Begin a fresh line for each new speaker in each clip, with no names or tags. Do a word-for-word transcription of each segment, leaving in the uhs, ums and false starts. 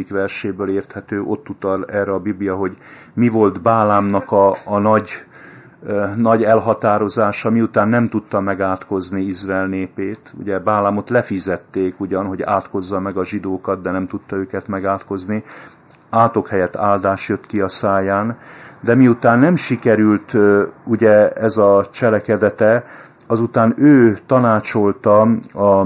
hatodik verséből érthető, ott utal erre a Biblia, hogy mi volt Bálámnak a, a nagy, eh, nagy elhatározása, miután nem tudta megátkozni Izrael népét. Ugye Bálámot lefizették ugyan, hogy átkozza meg a zsidókat, de nem tudta őket megátkozni. Átok helyett áldás jött ki a száján, de miután nem sikerült ugye ez a cselekedete, azután ő tanácsolta a,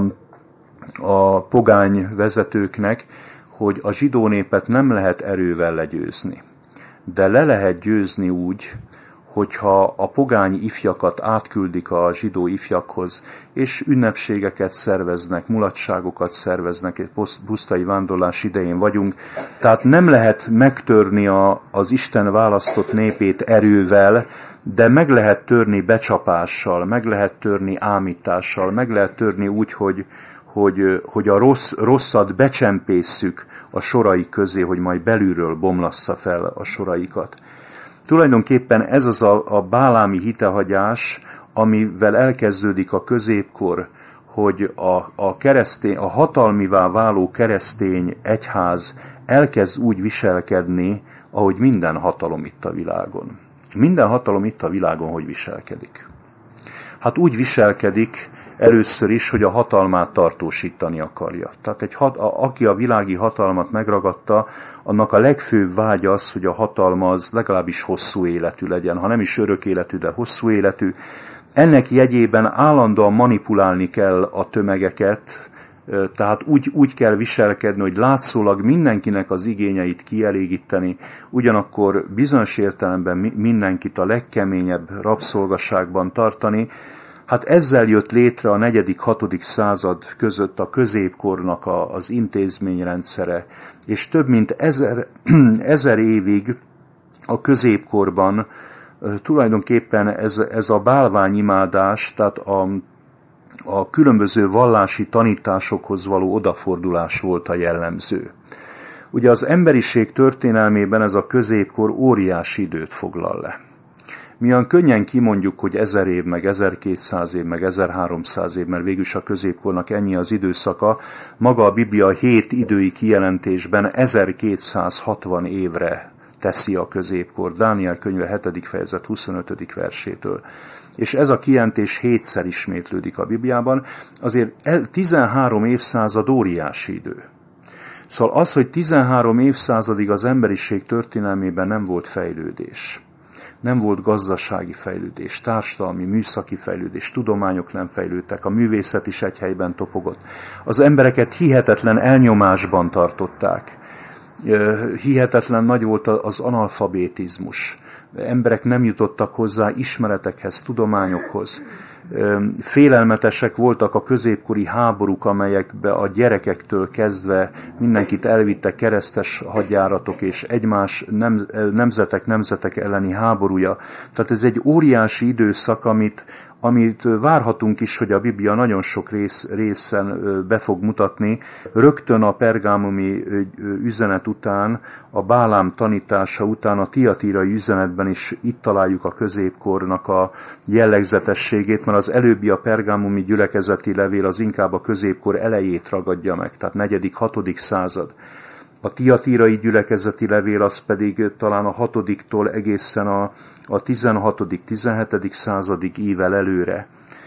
a pogány vezetőknek, hogy a zsidó népet nem lehet erővel legyőzni, de le lehet győzni úgy, hogyha a pogány ifjakat átküldik a zsidó ifjakhoz, és ünnepségeket szerveznek, mulatságokat szerveznek, egy pusztai vándorlás idején vagyunk. Tehát nem lehet megtörni a, az Isten választott népét erővel, de meg lehet törni becsapással, meg lehet törni ámítással, meg lehet törni úgy, hogy, hogy, hogy a rossz, rosszat becsempészük a sorai közé, hogy majd belülről bomlassza fel a soraikat. Tulajdonképpen ez az a, a bálámi hitehagyás, amivel elkezdődik a középkor, hogy a, a, keresztény, a hatalmivá váló keresztény egyház elkezd úgy viselkedni, ahogy minden hatalom itt a világon. Minden hatalom itt a világon hogy viselkedik? Hát úgy viselkedik először is, hogy a hatalmát tartósítani akarja. Tehát egy hat, a, aki a világi hatalmat megragadta, annak a legfőbb vágya az, hogy a hatalma az legalábbis hosszú életű legyen, ha nem is örök életű, de hosszú életű. Ennek jegyében állandóan manipulálni kell a tömegeket, tehát úgy, úgy kell viselkedni, hogy látszólag mindenkinek az igényeit kielégíteni, ugyanakkor bizonyos értelemben mindenkit a legkeményebb rabszolgaságban tartani. Hát ezzel jött létre a negyedik-hatodik század között a középkornak a, az intézményrendszere, és több mint ezer, ezer évig a középkorban tulajdonképpen ez, ez a bálványimádás, tehát a, a különböző vallási tanításokhoz való odafordulás volt a jellemző. Ugye az emberiség történelmében ez a középkor óriási időt foglal le. Mi olyan könnyen kimondjuk, hogy ezer év, meg ezerkétszáz év, meg ezerháromszáz év, mert végülis a középkornak ennyi az időszaka. Maga a Biblia hét idői kijelentésben ezerkétszázhatvan évre teszi a középkor. Dániel könyve hetedik fejezet huszonötödik versétől. És ez a kijelentés hétszer ismétlődik a Bibliában. Azért tizenhárom évszázad óriási idő. Szóval az, hogy tizenhárom évszázadig az emberiség történelmében nem volt fejlődés, nem volt gazdasági fejlődés, társadalmi, műszaki fejlődés, tudományok nem fejlődtek, a művészet is egy helyben topogott. Az embereket hihetetlen elnyomásban tartották. Hihetetlen nagy volt az analfabetizmus. Emberek nem jutottak hozzá ismeretekhez, tudományokhoz. Félelmetesek voltak a középkori háborúk, amelyekbe a gyerekektől kezdve mindenkit elvittek keresztes hadjáratok és egymás nem, nemzetek nemzetek elleni háborúja. Tehát ez egy óriási időszak, amit, amit várhatunk is, hogy a Biblia nagyon sok rész, részen be fog mutatni. Rögtön a pergámumi üzenet után, a Bálám tanítása után, a tiatírai üzenetben is itt találjuk a középkornak a jellegzetességét, mert az előbbi a pergámumi gyülekezeti levél az inkább a középkor elejét ragadja meg, tehát negyedik, hatodik század. A tiatírai gyülekezeti levél az pedig talán a hatodiktól egészen a, a tizenhatodik, tizenhetedik századig ível előre.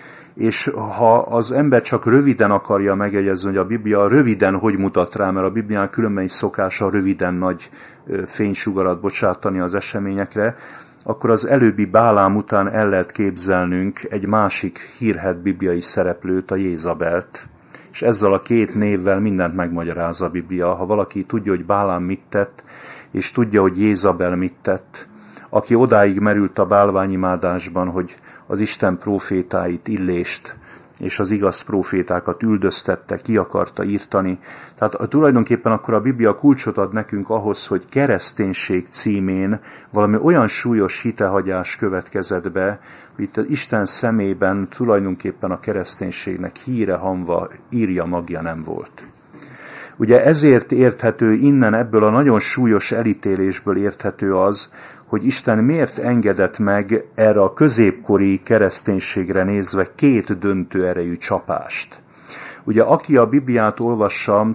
És ha az ember csak röviden akarja megjegyezni, hogy a Biblia röviden hogy mutat rá, mert a Biblián különben is szokása röviden nagy fénysugarat bocsátani az eseményekre, akkor az előbbi Bálám után el lehet képzelnünk egy másik hírhedt bibliai szereplőt, a Jézabelt. És ezzel a két névvel mindent megmagyaráz a Biblia. Ha valaki tudja, hogy Bálám mit tett, és tudja, hogy Jézabel mit tett, aki odáig merült a bálványimádásban, hogy az Isten prófétáit, Illést és az igaz prófétákat üldöztette, ki akarta írtani. Tehát tulajdonképpen akkor a Biblia kulcsot ad nekünk ahhoz, hogy kereszténység címén valami olyan súlyos hitehagyás következett be, hogy itt az Isten szemében tulajdonképpen a kereszténységnek híre hamva, írja magja nem volt. Ugye ezért érthető innen, ebből a nagyon súlyos elítélésből érthető az, hogy Isten miért engedett meg erre a középkori kereszténységre nézve két döntő erejű csapást. Ugye aki a Bibliát olvassa,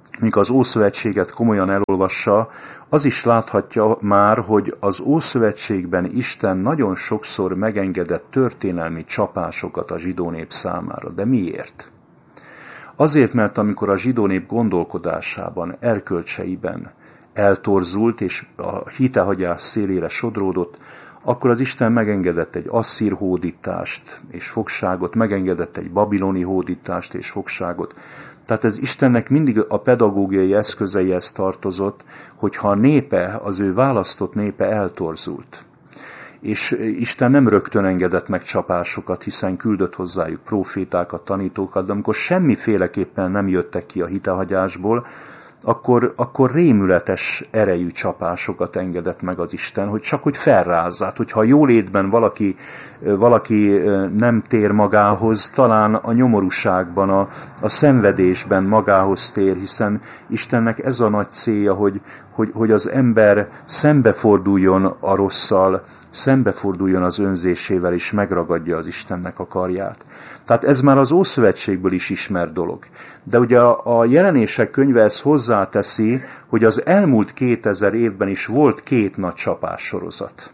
míg az Ószövetséget komolyan elolvassa, az is láthatja már, hogy az Ószövetségben Isten nagyon sokszor megengedett történelmi csapásokat a zsidó nép számára. De miért? Azért, mert amikor a zsidó nép gondolkodásában, erkölcseiben eltorzult és a hitehagyás szélére sodródott, akkor az Isten megengedett egy asszír hódítást és fogságot, megengedett egy babiloni hódítást és fogságot. Tehát ez Istennek mindig a pedagógiai eszközeihez tartozott, hogyha a népe, az ő választott népe eltorzult. És Isten nem rögtön engedett meg csapásokat, hiszen küldött hozzájuk prófétákat, tanítókat, de amikor semmiféleképpen nem jöttek ki a hitehagyásból, akkor, akkor rémületes erejű csapásokat engedett meg az Isten, hogy csak hogy felrázzát, hogyha a jólétben valaki, valaki nem tér magához, talán a nyomorúságban, a, a szenvedésben magához tér, hiszen Istennek ez a nagy célja, hogy, hogy, hogy az ember szembeforduljon a rosszal, szembeforduljon az önzésével, és megragadja az Istennek a karját. Tehát ez már az Ószövetségből is ismert dolog. De ugye a Jelenések könyve ezt hozzáteszi, hogy az elmúlt kétezer évben is volt két nagy csapássorozat,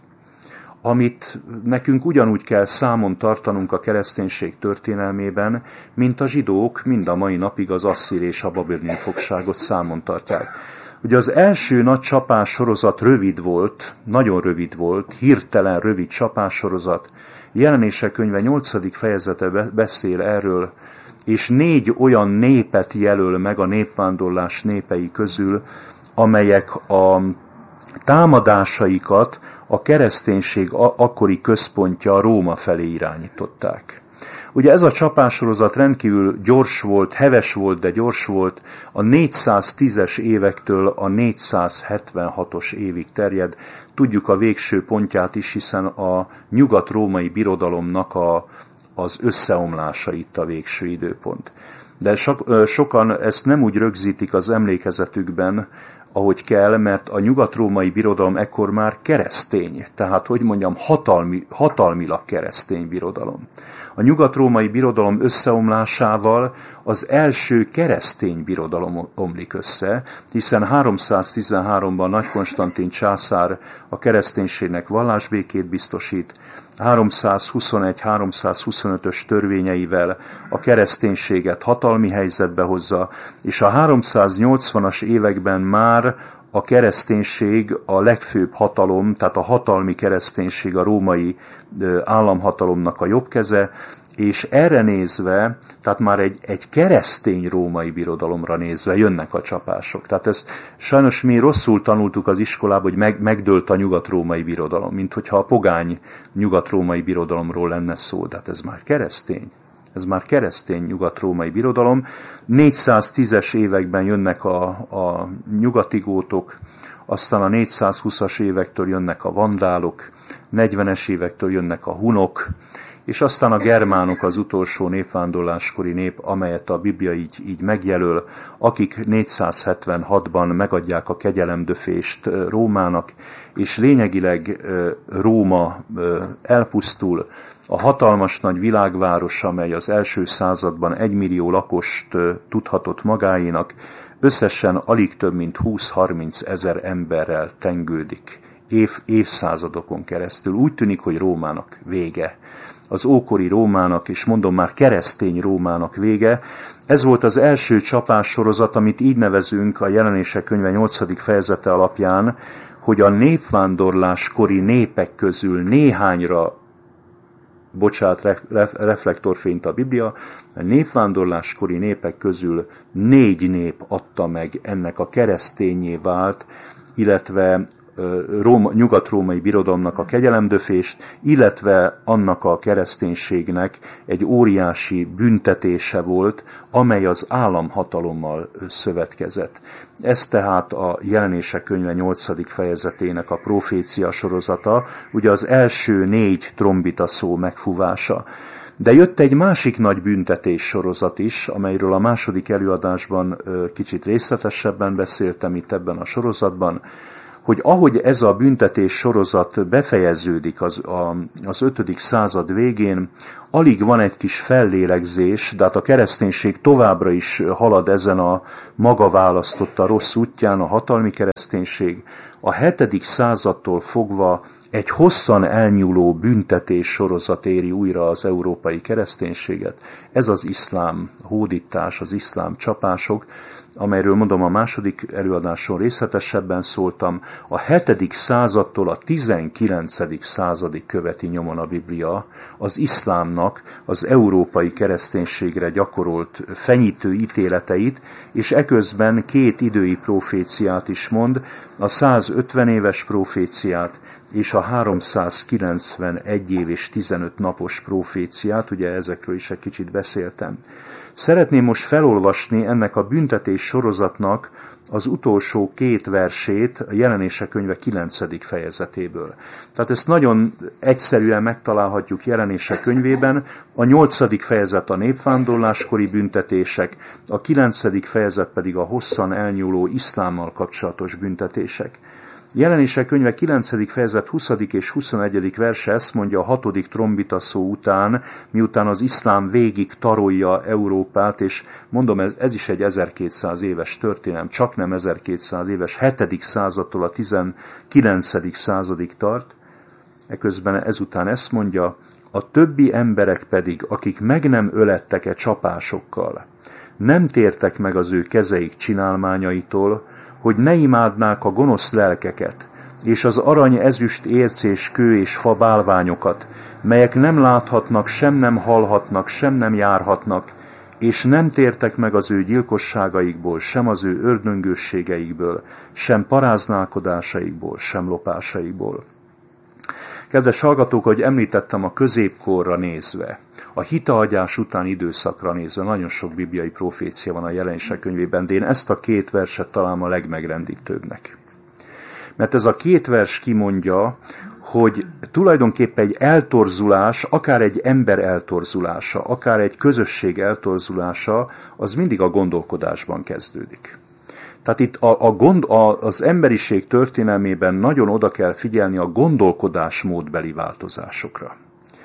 amit nekünk ugyanúgy kell számon tartanunk a kereszténység történelmében, mint a zsidók mind a mai napig az asszír és a babiloni fogságot számon tartják. Ugye az első nagy csapássorozat rövid volt, nagyon rövid volt, hirtelen rövid csapássorozat. Jelenések könyve nyolcadik fejezete beszél erről, és négy olyan népet jelöl meg a népvándorlás népei közül, amelyek a támadásaikat a kereszténység akkori központja Róma felé irányították. Ugye ez a csapássorozat rendkívül gyors volt, heves volt, de gyors volt, a négyszáztízes évektől a négyszázhetvenhatos évig terjed. Tudjuk a végső pontját is, hiszen a nyugat-római birodalomnak a, az összeomlása itt a végső időpont. De so, sokan ezt nem úgy rögzítik az emlékezetükben, ahogy kell, mert a nyugat-római birodalom ekkor már keresztény, tehát, hogy mondjam, hatalmi, hatalmilag keresztény birodalom. A nyugat-római birodalom összeomlásával az első keresztény birodalom omlik össze, hiszen háromszáztizenháromban Nagy Konstantin császár a kereszténységnek vallásbékét biztosít, háromszázhuszonegy háromszázhuszonötös törvényeivel a kereszténységet hatalmi helyzetbe hozza, és a háromszáznyolcvanas években már a kereszténység a legfőbb hatalom, tehát a hatalmi kereszténység a római államhatalomnak a jobb keze, és erre nézve, tehát már egy, egy keresztény római birodalomra nézve jönnek a csapások. Tehát ezt sajnos mi rosszul tanultuk az iskolában, hogy meg, megdőlt a nyugat-római birodalom, mint hogyha a pogány nyugat-római birodalomról lenne szó, de hát ez már keresztény. Ez már keresztény nyugat-római birodalom. négyszáztízes években jönnek a, a nyugati gótok, aztán a négyszázhúszas évektől jönnek a vandálok, negyvenes évektől jönnek a hunok, és aztán a germánok az utolsó népvándorláskori nép, amelyet a Biblia így, így megjelöl, akik négyszázhetvenhatban megadják a kegyelemdöfést Rómának, és lényegileg Róma elpusztul, a hatalmas nagy világváros, amely az első században egymillió lakost tudhatott magáénak, összesen alig több mint húsz-harminc ezer emberrel tengődik év, évszázadokon keresztül. Úgy tűnik, hogy Rómának vége. Az ókori Rómának, és mondom már keresztény Rómának vége. Ez volt az első csapássorozat, amit így nevezünk a Jelenések könyve nyolcadik fejezete alapján, hogy a népvándorláskori népek közül néhányra bocsát reflektorfényt a Biblia, a népvándorláskori népek közül négy nép adta meg ennek a keresztényé vált, illetve Róma, nyugat-római birodalomnak a kegyelemdöfést, illetve annak a kereszténységnek egy óriási büntetése volt, amely az államhatalommal szövetkezett. Ez tehát a Jelenések könyve nyolcadik fejezetének a profécia sorozata, ugye az első négy trombita szó megfúvása. De jött egy másik nagy büntetés sorozat is, amelyről a második előadásban kicsit részletesebben beszéltem itt ebben a sorozatban, hogy ahogy ez a büntetés sorozat befejeződik az, a, az ötödik század végén, alig van egy kis fellélegzés, de hát a kereszténység továbbra is halad ezen a maga választotta rossz útján, a hatalmi kereszténység. A hetedik századtól fogva egy hosszan elnyúló büntetés sorozat éri újra az európai kereszténységet. Ez az iszlám hódítás, az iszlám csapások, amelyről mondom a második előadáson részletesebben szóltam. A hetedik századtól a tizenkilencedik századig követi nyomon a Biblia az iszlámnak az európai kereszténységre gyakorolt fenyítő ítéleteit, és eközben két idői proféciát is mond, a százötven éves proféciát és a háromszázkilencvenegy év és tizenöt napos proféciát, ugye ezekről is egy kicsit beszéltem. Szeretném most felolvasni ennek a büntetés sorozatnak az utolsó két versét a Jelenések könyve kilencedik fejezetéből. Tehát ezt nagyon egyszerűen megtalálhatjuk Jelenések könyvében. A nyolcadik fejezet a népvándorláskori büntetések, a kilencedik fejezet pedig a hosszan elnyúló iszlámmal kapcsolatos büntetések. Jelenések könyve kilencedik fejezet huszadik és huszonegyedik verse ezt mondja a hatodik trombita szó után, miután az iszlám végig tarolja Európát, és mondom, ez, ez is egy ezerkétszáz éves történelem, csak nem ezerkétszáz éves, hetedik századtól a tizenkilencedik századig tart. Eközben ezután ezt mondja, a többi emberek pedig, akik meg nem ölettek-e csapásokkal, nem tértek meg az ő kezeik csinálmányaitól, hogy ne imádnák a gonosz lelkeket, és az arany, ezüst, érc és kő és fa bálványokat, melyek nem láthatnak, sem nem hallhatnak, sem nem járhatnak, és nem tértek meg az ő gyilkosságaikból, sem az ő ördöngősségeikből, sem paráználkodásaikból, sem lopásaikból. Kedves hallgatók, ahogy említettem, a középkorra nézve, a hitehagyás utáni időszakra nézve nagyon sok bibliai profécia van a Jelenések könyvében, de én ezt a két verset találom a legmegrendítőbbnek. Mert ez a két vers kimondja, hogy tulajdonképpen egy eltorzulás, akár egy ember eltorzulása, akár egy közösség eltorzulása, az mindig a gondolkodásban kezdődik. Tehát itt a, a gond, a, az emberiség történelmében nagyon oda kell figyelni a gondolkodásmódbeli változásokra.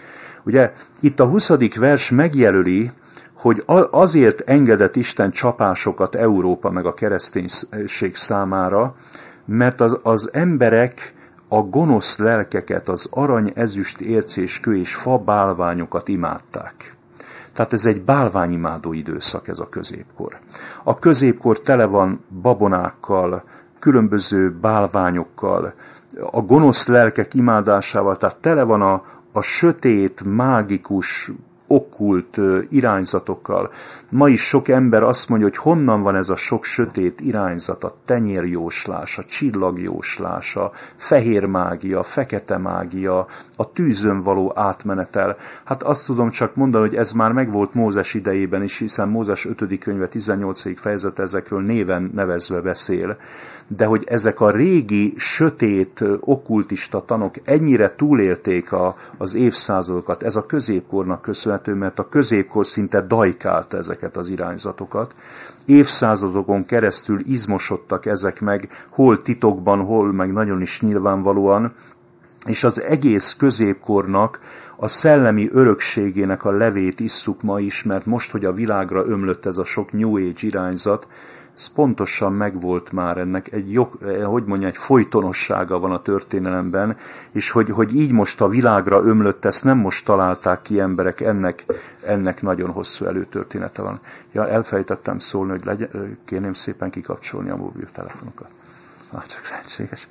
Ugye itt a huszadik vers megjelöli, hogy azért engedett Isten csapásokat Európa meg a kereszténység számára, mert az, az emberek a gonosz lelkeket, az arany, ezüst, érc és kő és fa bálványokat imádták. Tehát ez egy bálványimádó időszak, ez a középkor. A középkor tele van babonákkal, különböző bálványokkal, a gonosz lelkek imádásával, tehát tele van a, a sötét, mágikus, okkult irányzatokkal. Ma is sok ember azt mondja, hogy honnan van ez a sok sötét irányzat, a tenyérjóslás, a csillagjóslás, a fehér mágia, a fekete mágia, a tűzön való átmenetel. Hát azt tudom csak mondani, hogy ez már megvolt Mózes idejében is, hiszen Mózes ötödik könyve tizennyolcadik fejezete ezekről néven nevezve beszél. De hogy ezek a régi, sötét, okkultista tanok ennyire túlélték a, az évszázadokat, ez a középkornak köszönhető, mert a középkor szinte dajkálta ezeket az irányzatokat. Évszázadokon keresztül izmosodtak ezek meg, hol titokban, hol meg nagyon is nyilvánvalóan, és az egész középkornak a szellemi örökségének a levét isszuk ma is, mert most, hogy a világra ömlött ez a sok New Age irányzat, ez pontosan megvolt már ennek, egy jog, hogy mondja, egy folytonossága van a történelemben, és hogy, hogy így most a világra ömlött, ezt nem most találták ki emberek, ennek, ennek nagyon hosszú előtörténete van. Ja, elfelejtettem szólni, hogy legyen, kérném szépen kikapcsolni a mobiltelefonokat. Ah, csak lehetséges.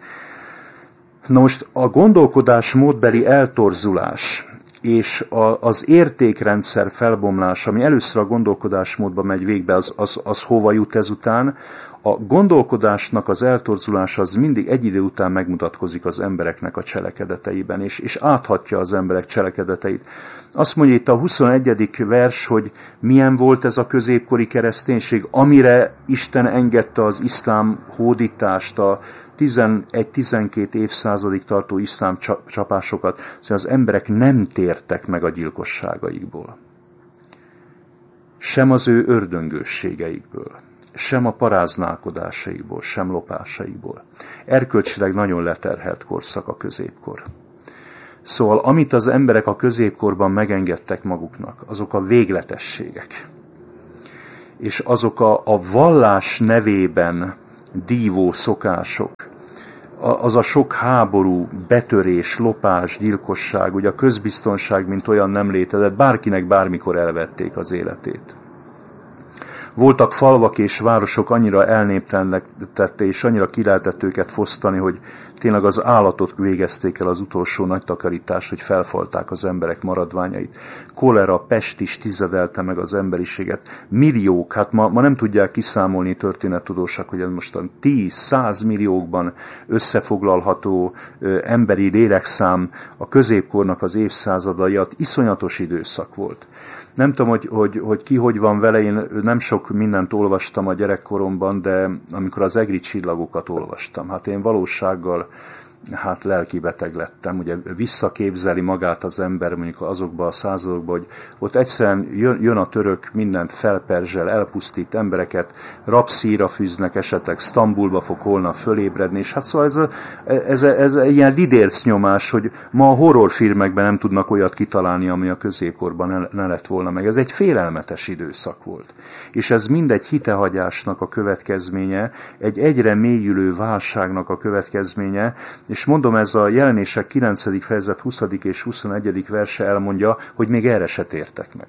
Na most a gondolkodásmódbeli eltorzulás és a, az értékrendszer felbomlása, ami először a gondolkodásmódba megy végbe, az, az, az hova jut ezután? A gondolkodásnak az eltorzulása az mindig egy idő után megmutatkozik az embereknek a cselekedeteiben, és, és áthatja az emberek cselekedeteit. Azt mondja itt a huszonegyedik vers, hogy milyen volt ez a középkori kereszténység, amire Isten engedte az iszlám hódítást, a tizenegy-tizenkét évszázadig tartó iszlám csapásokat, szóval az emberek nem tértek meg a gyilkosságaikból. Sem az ő ördöngősségeikből. sem a paráználkodásaikból, sem lopásaikból. Erkölcsileg nagyon leterhelt korszak a középkor. Szóval amit az emberek a középkorban megengedtek maguknak, azok a végletességek. És azok a, a vallás nevében dívó szokások, az a sok háború, betörés, lopás, gyilkosság, ugye a közbiztonság, mint olyan nem létezett, bárkinek bármikor elvették az életét. Voltak falvak és városok annyira elnéptelentette, és annyira ki lehetett őket fosztani, hogy tényleg az állatot végezték el az utolsó nagy takarítás, hogy felfalták az emberek maradványait. Kolera, pest is tizedelte meg az emberiséget. Milliók, hát ma, ma nem tudják kiszámolni történettudósak, hogy ez most a tíz-száz milliókban összefoglalható ö, emberi lélekszám a középkornak az évszázadai, iszonyatos időszak volt. Nem tudom, hogy, hogy, hogy ki hogy van vele, én nem sok mindent olvastam a gyerekkoromban, de amikor az egri csillagokat olvastam, hát én valósággal hát lelkibeteg lettem. Ugye visszaképzeli magát az ember mondjuk azokba a századokba, hogy ott egyszerűen jön, jön a török, mindent felperzsel, elpusztít embereket, rabszíjra fűznek, esetleg Sztambulba fog holnap fölébredni, és hát szóval ez, ez, ez, ez ilyen lidérc nyomás, hogy ma a horrorfilmekben nem tudnak olyat kitalálni, ami a középkorban ne, ne lett volna meg. Ez egy félelmetes időszak volt. És ez mind egy hitehagyásnak a következménye, egy egyre mélyülő válságnak a következménye, és mondom, ez a Jelenések kilencedik fejezet huszadik és huszonegyedik verse elmondja, hogy még erre se tértek meg.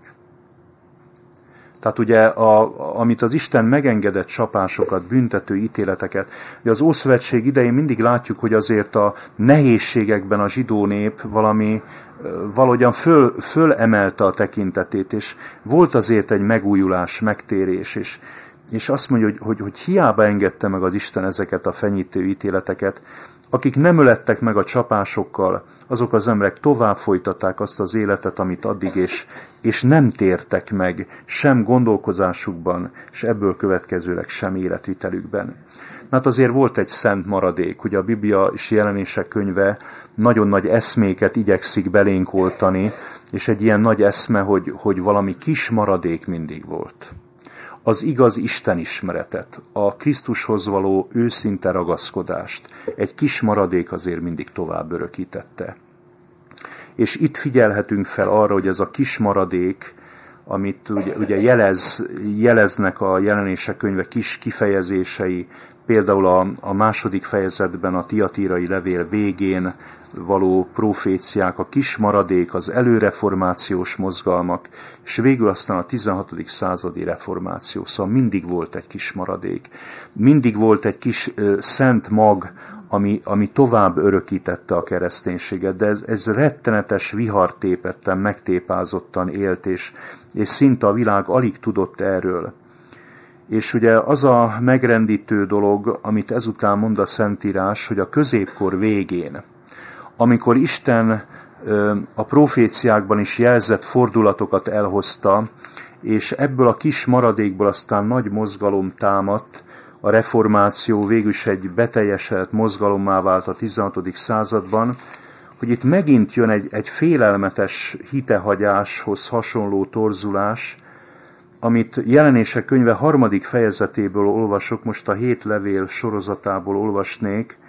Tehát ugye, a, amit az Isten megengedett csapásokat, büntető ítéleteket, ugye az Ószövetség idején mindig látjuk, hogy azért a nehézségekben a zsidó nép valami, valahogyan föl, fölemelte a tekintetét, és volt azért egy megújulás, megtérés, és, és azt mondja, hogy, hogy, hogy hiába engedte meg az Isten ezeket a fenyítő ítéleteket, akik nem ölettek meg a csapásokkal, azok az emberek tovább folytatták azt az életet, amit addig, és, és nem tértek meg sem gondolkozásukban, és ebből következőleg sem életvitelükben. Hát azért volt egy szent maradék, ugye a Biblia és Jelenések könyve nagyon nagy eszméket igyekszik belénk oltani, és egy ilyen nagy eszme, hogy, hogy valami kis maradék mindig volt. Az igaz istenismeretet, a Krisztushoz való őszinte ragaszkodást egy kis maradék azért mindig tovább örökítette. És itt figyelhetünk fel arra, hogy ez a kis maradék, amit ugye, ugye jelez, jeleznek a Jelenések könyve kis kifejezései, például a, a második fejezetben a Tiatírai levél végén való proféciák, a kis maradék, az előreformációs mozgalmak, és végül aztán a tizenhatodik századi reformáció. Szóval mindig volt egy kis maradék. Mindig volt egy kis ö, szent mag, ami, ami tovább örökítette a kereszténységet, de ez, ez rettenetes vihartépetten, megtépázottan élt, és, és szinte a világ alig tudott erről. És ugye az a megrendítő dolog, amit ezután mond a Szentírás, hogy a középkor végén, amikor Isten a proféciákban is jelzett fordulatokat elhozta, és ebből a kis maradékból aztán nagy mozgalom támadt, a reformáció végül is egy beteljesedett mozgalommá vált a tizenhatodik században, hogy itt megint jön egy, egy félelmetes hitehagyáshoz hasonló torzulás, amit Jelenések könyve harmadik fejezetéből olvasok, most a hét levél sorozatából olvasnék,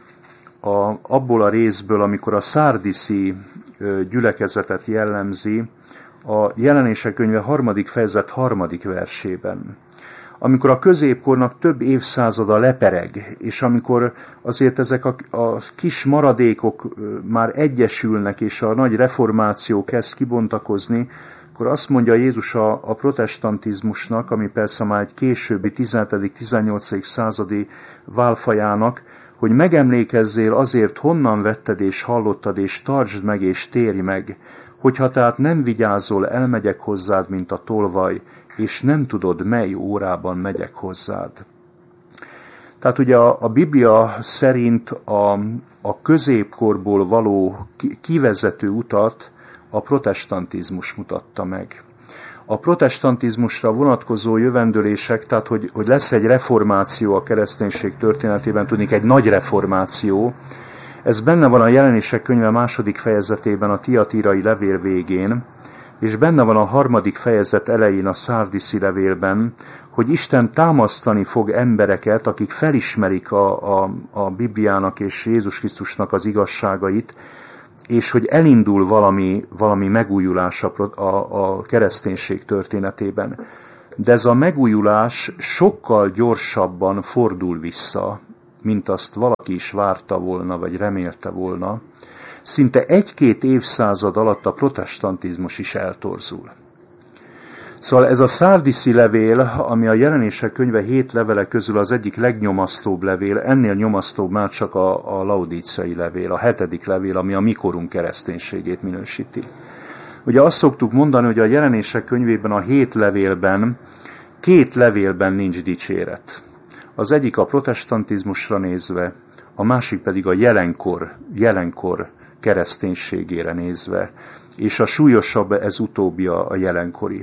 a, abból a részből, amikor a szárdiszi gyülekezetet jellemzi, a Jelenések könyve harmadik fejezet harmadik versében. Amikor a középkornak több évszázada lepereg, és amikor azért ezek a, a kis maradékok már egyesülnek, és a nagy reformáció kezd kibontakozni, akkor azt mondja Jézus a, a protestantizmusnak, ami persze már egy későbbi tizenhetedik-tizennyolcadik századi válfajának, hogy megemlékezzél azért, honnan vetted és hallottad, és tartsd meg és térj meg, hogyha tehát nem vigyázol, elmegyek hozzád, mint a tolvaj, és nem tudod, mely órában megyek hozzád. Tehát ugye a, a Biblia szerint a, a középkorból való kivezető utat a protestantizmus mutatta meg. A protestantizmusra vonatkozó jövendőlések, tehát hogy, hogy lesz egy reformáció a kereszténység történetében, tudnik egy nagy reformáció, ez benne van a Jelenések könyve második fejezetében, a Tiatírai levél végén, és benne van a harmadik fejezet elején a szárdiszi levélben, hogy Isten támasztani fog embereket, akik felismerik a, a, a Bibliának és Jézus Krisztusnak az igazságait, és hogy elindul valami, valami megújulás a, a, a kereszténység történetében. De ez a megújulás sokkal gyorsabban fordul vissza, mint azt valaki is várta volna, vagy remélte volna. Szinte egy-két évszázad alatt a protestantizmus is eltorzul. Szóval ez a szárdiszi levél, ami a Jelenések könyve hét levele közül az egyik legnyomasztóbb levél, ennél nyomasztóbb már csak a, a laudíciai levél, a hetedik levél, ami a mikorunk kereszténységét minősíti. Ugye azt szoktuk mondani, hogy a Jelenések könyvében a hét levélben, két levélben nincs dicséret. Az egyik a protestantizmusra nézve, a másik pedig a jelenkor, jelenkor kereszténységére nézve, és a súlyosabb ez utóbbi a jelenkori.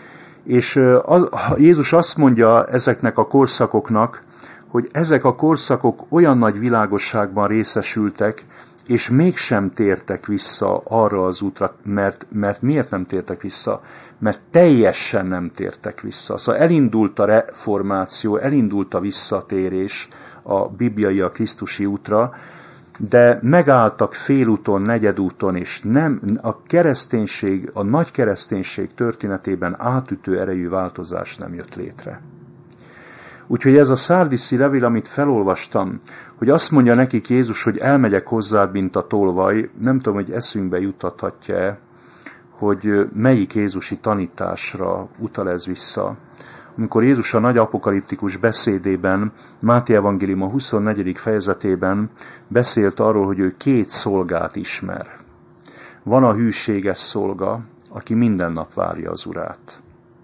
És az, Jézus azt mondja ezeknek a korszakoknak, hogy ezek a korszakok olyan nagy világosságban részesültek, és mégsem tértek vissza arra az útra, mert, mert miért nem tértek vissza? Mert teljesen nem tértek vissza. Szóval elindult a reformáció, elindult a visszatérés a bibliai, a krisztusi útra, de megálltak félúton, negyedúton, és nem, a kereszténység, a nagy kereszténység történetében átütő erejű változás nem jött létre. Úgyhogy ez a szárdiszi levél, amit felolvastam, hogy azt mondja nekik Jézus, hogy elmegyek hozzád, mint a tolvaj, nem tudom, hogy eszünkbe juttathatja-e, hogy melyik jézusi tanításra utal ez vissza. Amikor Jézus a nagy apokaliptikus beszédében, Máté evangélium a huszonnegyedik fejezetében beszélt arról, hogy ő két szolgát ismer. Van a hűséges szolga, aki minden nap várja az urát.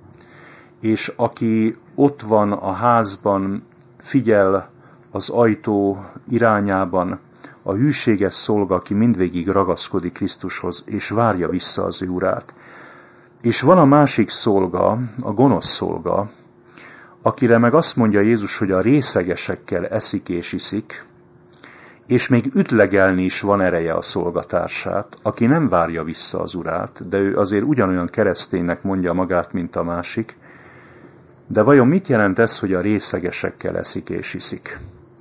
És aki ott van a házban, figyel az ajtó irányában, a hűséges szolga, aki mindvégig ragaszkodik Krisztushoz, és várja vissza az ő urát. És van a másik szolga, a gonosz szolga, akire meg azt mondja Jézus, hogy a részegesekkel eszik és iszik, és még ütlegelni is van ereje a szolgatársát, aki nem várja vissza az urát, de ő azért ugyanolyan kereszténynek mondja magát, mint a másik. De vajon mit jelent ez, hogy a részegesekkel eszik és iszik?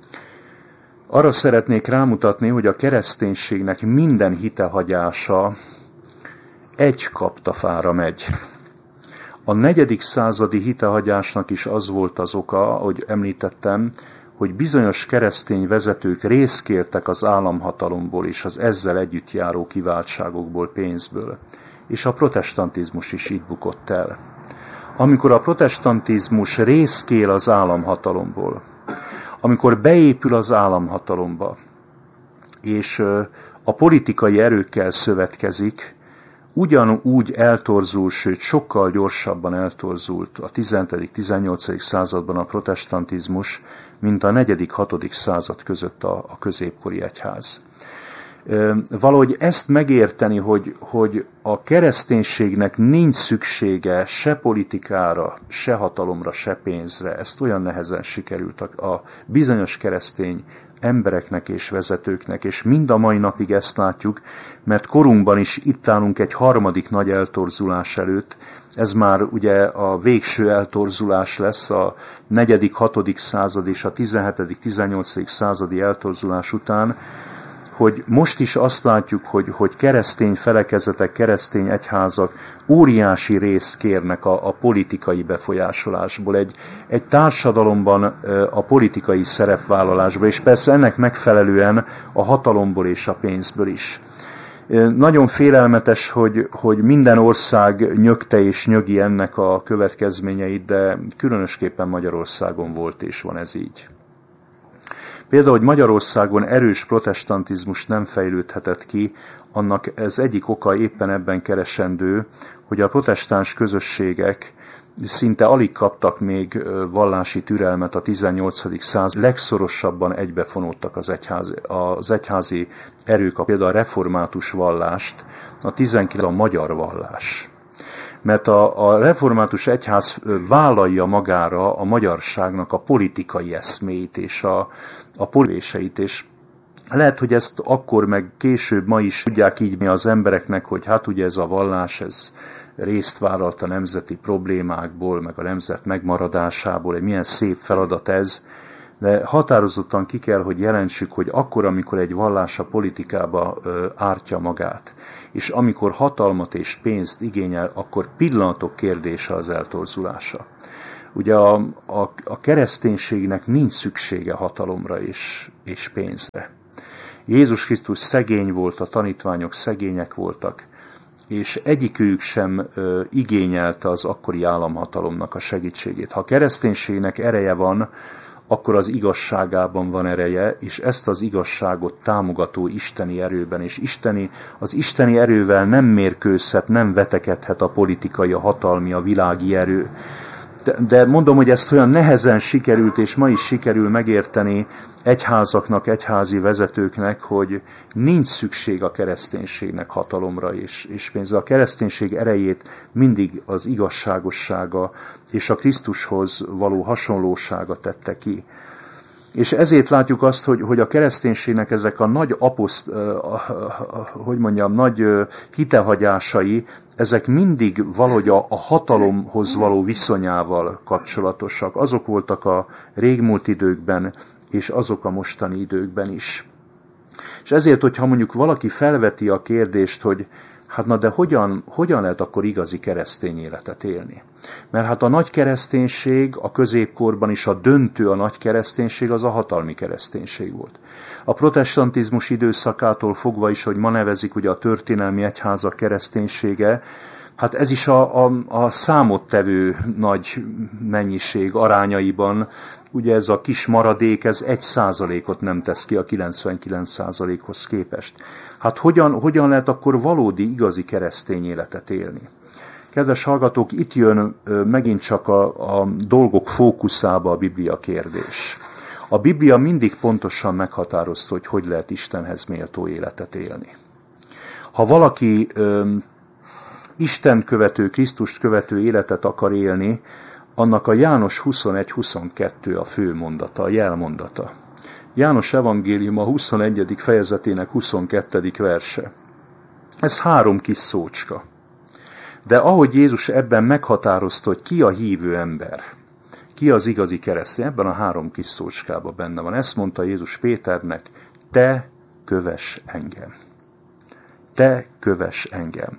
Arra szeretnék rámutatni, hogy a kereszténységnek minden hitehagyása egy kaptafára megy. A negyedik századi hitehagyásnak is az volt az oka, ahogy említettem, hogy bizonyos keresztény vezetők részt kértek az államhatalomból és az ezzel együtt járó kiváltságokból, pénzből. És a protestantizmus is így bukott el. Amikor a protestantizmus részt kér az államhatalomból, amikor beépül az államhatalomba, és a politikai erőkkel szövetkezik, ugyanúgy eltorzul, sőt sokkal gyorsabban eltorzult a tizenedik-tizennyolcadik században a protestantizmus, mint a negyedik-hatodik század között a, a középkori egyház. Valahogy ezt megérteni, hogy, hogy a kereszténységnek nincs szüksége se politikára, se hatalomra, se pénzre, ezt olyan nehezen sikerült a, a bizonyos keresztény embereknek és vezetőknek, és mind a mai napig ezt látjuk, mert korunkban is itt állunk egy harmadik nagy eltorzulás előtt, ez már ugye a végső eltorzulás lesz, a negyedik, hatodik század és a tizenhetedik, tizennyolcadik századi eltorzulás után, hogy most is azt látjuk, hogy, hogy keresztény felekezetek, keresztény egyházak óriási részt kérnek a, a politikai befolyásolásból, egy, egy társadalomban a politikai szerepvállalásból, és persze ennek megfelelően a hatalomból és a pénzből is. Nagyon félelmetes, hogy, hogy minden ország nyögte és nyögi ennek a következményeit, de különösképpen Magyarországon volt és van ez így. Például, hogy Magyarországon erős protestantizmus nem fejlődhetett ki, annak ez egyik oka éppen ebben keresendő, hogy a protestáns közösségek szinte alig kaptak még vallási türelmet a tizennyolcadik század. Legszorosabban egybefonódtak az, egyház, az egyházi erők, például a református vallást, a tizenkilencedik a magyar vallás. Mert a, a református egyház vállalja magára a magyarságnak a politikai eszméit és a, a polvéseit, és Lehet, hogy ezt akkor meg később ma is tudják így mi az embereknek, hogy hát ugye ez a vallás, ez részt vállalt a nemzeti problémákból, meg a nemzet megmaradásából, egy milyen szép feladat ez, de határozottan ki kell, hogy jelentsük, hogy akkor, amikor egy vallás a politikába ö, ártja magát, és amikor hatalmat és pénzt igényel, akkor pillanatok kérdése az eltorzulása. Ugye a, a, a kereszténységnek nincs szüksége hatalomra és, és pénzre. Jézus Krisztus szegény volt, a tanítványok szegények voltak, és egyikőjük sem ö, igényelte az akkori államhatalomnak a segítségét. Ha a kereszténységnek ereje van, akkor az igazságában van ereje, és ezt az igazságot támogató isteni erőben, és isteni, az isteni erővel nem mérkőzhet, nem vetekedhet a politikai, a hatalmi, a világi erő. De, de mondom, hogy ezt olyan nehezen sikerült, és ma is sikerül megérteni egyházaknak, egyházi vezetőknek, hogy nincs szükség a kereszténységnek hatalomra és, és pénzre. A kereszténység erejét mindig az igazságossága és a Krisztushoz való hasonlósága tette ki. És ezért látjuk azt, hogy, hogy a kereszténységnek ezek a nagy aposzt, hogy mondjam, nagy hitehagyásai, ezek mindig valahogy a, a hatalomhoz való viszonyával kapcsolatosak. Azok voltak a régmúlt időkben, és azok a mostani időkben is. És ezért, hogyha mondjuk valaki felveti a kérdést, hogy hát na de hogyan, hogyan lehet akkor igazi keresztény életet élni? Mert hát a nagy kereszténység a középkorban is a döntő a nagy kereszténység az a hatalmi kereszténység volt. A protestantizmus időszakától fogva is, hogy ma nevezik ugye a történelmi egyházak kereszténysége, hát ez is a, a, a számottevő nagy mennyiség arányaiban, ugye ez a kis maradék, ez egy százalékot nem tesz ki a kilencvenkilenc százalékhoz képest. Hát hogyan, hogyan lehet akkor valódi, igazi keresztény életet élni? Kedves hallgatók, itt jön megint csak a, a dolgok fókuszába a Biblia kérdés. A Biblia mindig pontosan meghatározta, hogy hogy lehet Istenhez méltó életet élni. Ha valaki ö, Isten követő, Krisztust követő életet akar élni, annak a János huszonegy huszonkettő a fő mondata, a jelmondata. János evangélium a huszonegyedik fejezetének huszonkettedik verse. Ez három kis szócska. De ahogy Jézus ebben meghatározta, hogy ki a hívő ember, ki az igazi keresztény, ebben a három kis szócskában benne van. Ezt mondta Jézus Péternek, te kövess engem. Te kövess engem.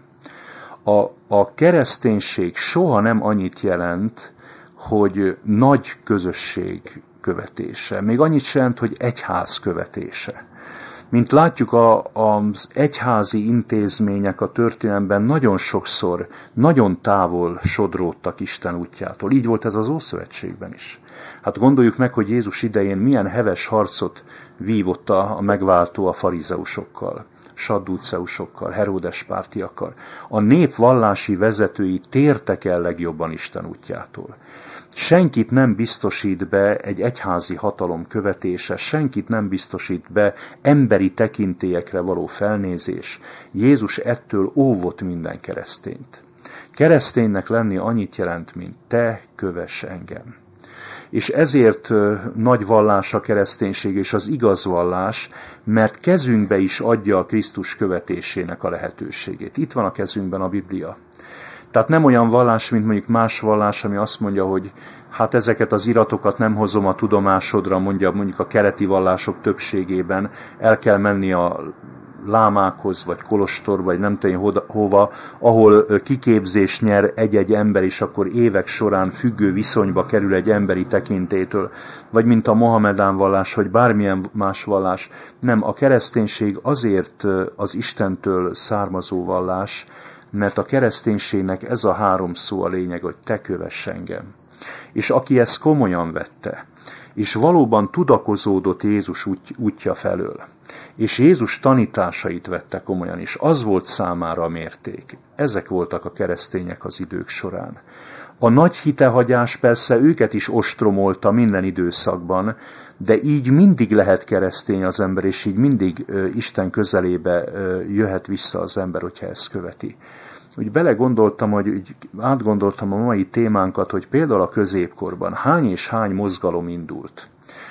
A, a kereszténység soha nem annyit jelent, hogy nagy közösség követése. Még annyit sem jelent, hogy egyház követése. Mint látjuk, a, az egyházi intézmények a történelemben nagyon sokszor, nagyon távol sodródtak Isten útjától. Így volt ez az Ószövetségben is. Hát gondoljuk meg, hogy Jézus idején milyen heves harcot vívott a, a megváltó a farizeusokkal, sadduceusokkal, Heródes pártiakkal. A nép vallási vezetői tértek el legjobban Isten útjától. Senkit nem biztosít be egy egyházi hatalom követése, senkit nem biztosít be emberi tekintélyekre való felnézés. Jézus ettől óvott minden keresztényt. Kereszténynek lenni annyit jelent, mint te kövess engem. És ezért nagy vallás a kereszténység és az igaz vallás, mert kezünkbe is adja a Krisztus követésének a lehetőségét. Itt van a kezünkben a Biblia. Tehát nem olyan vallás, mint mondjuk más vallás, ami azt mondja, hogy hát ezeket az iratokat nem hozom a tudomásodra, mondja mondjuk a keleti vallások többségében, el kell menni a lámákhoz, vagy kolostorba, vagy nem tudom hova, ahol kiképzés nyer egy-egy ember, és akkor évek során függő viszonyba kerül egy emberi tekintétől, vagy mint a mohamedán vallás, vagy bármilyen más vallás. Nem, a kereszténység azért az Istentől származó vallás, mert a kereszténységnek ez a három szó a lényeg, hogy te kövess engem. És aki ezt komolyan vette, és valóban tudakozódott Jézus út, útja felől, és Jézus tanításait vette komolyan, és az volt számára a mérték. Ezek voltak a keresztények az idők során. A nagy hitehagyás persze őket is ostromolta minden időszakban, de így mindig lehet keresztény az ember, és így mindig ö, Isten közelébe ö, jöhet vissza az ember, hogyha ezt követi. Úgy belegondoltam, hogy úgy átgondoltam a mai témánkat, hogy például a középkorban hány és hány mozgalom indult.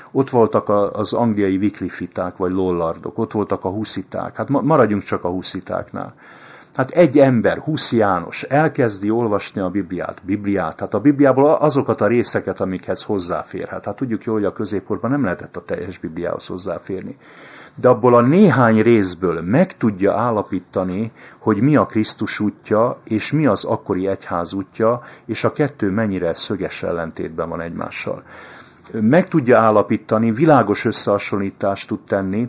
ott voltak az angliai Wycliffiták vagy Lollardok, ott voltak a husziták, hát maradjunk csak a huszitáknál. Hát egy ember, Husz János elkezdi olvasni a Bibliát, Bibliát, hát a Bibliából azokat a részeket, amikhez hozzáférhet. Hát tudjuk jól, hogy a középkorban nem lehetett a teljes Bibliához hozzáférni. De abból a néhány részből meg tudja állapítani, hogy mi a Krisztus útja, és mi az akkori egyház útja, és a kettő mennyire szöges ellentétben van egymással. Meg tudja állapítani, világos összehasonlítást tud tenni,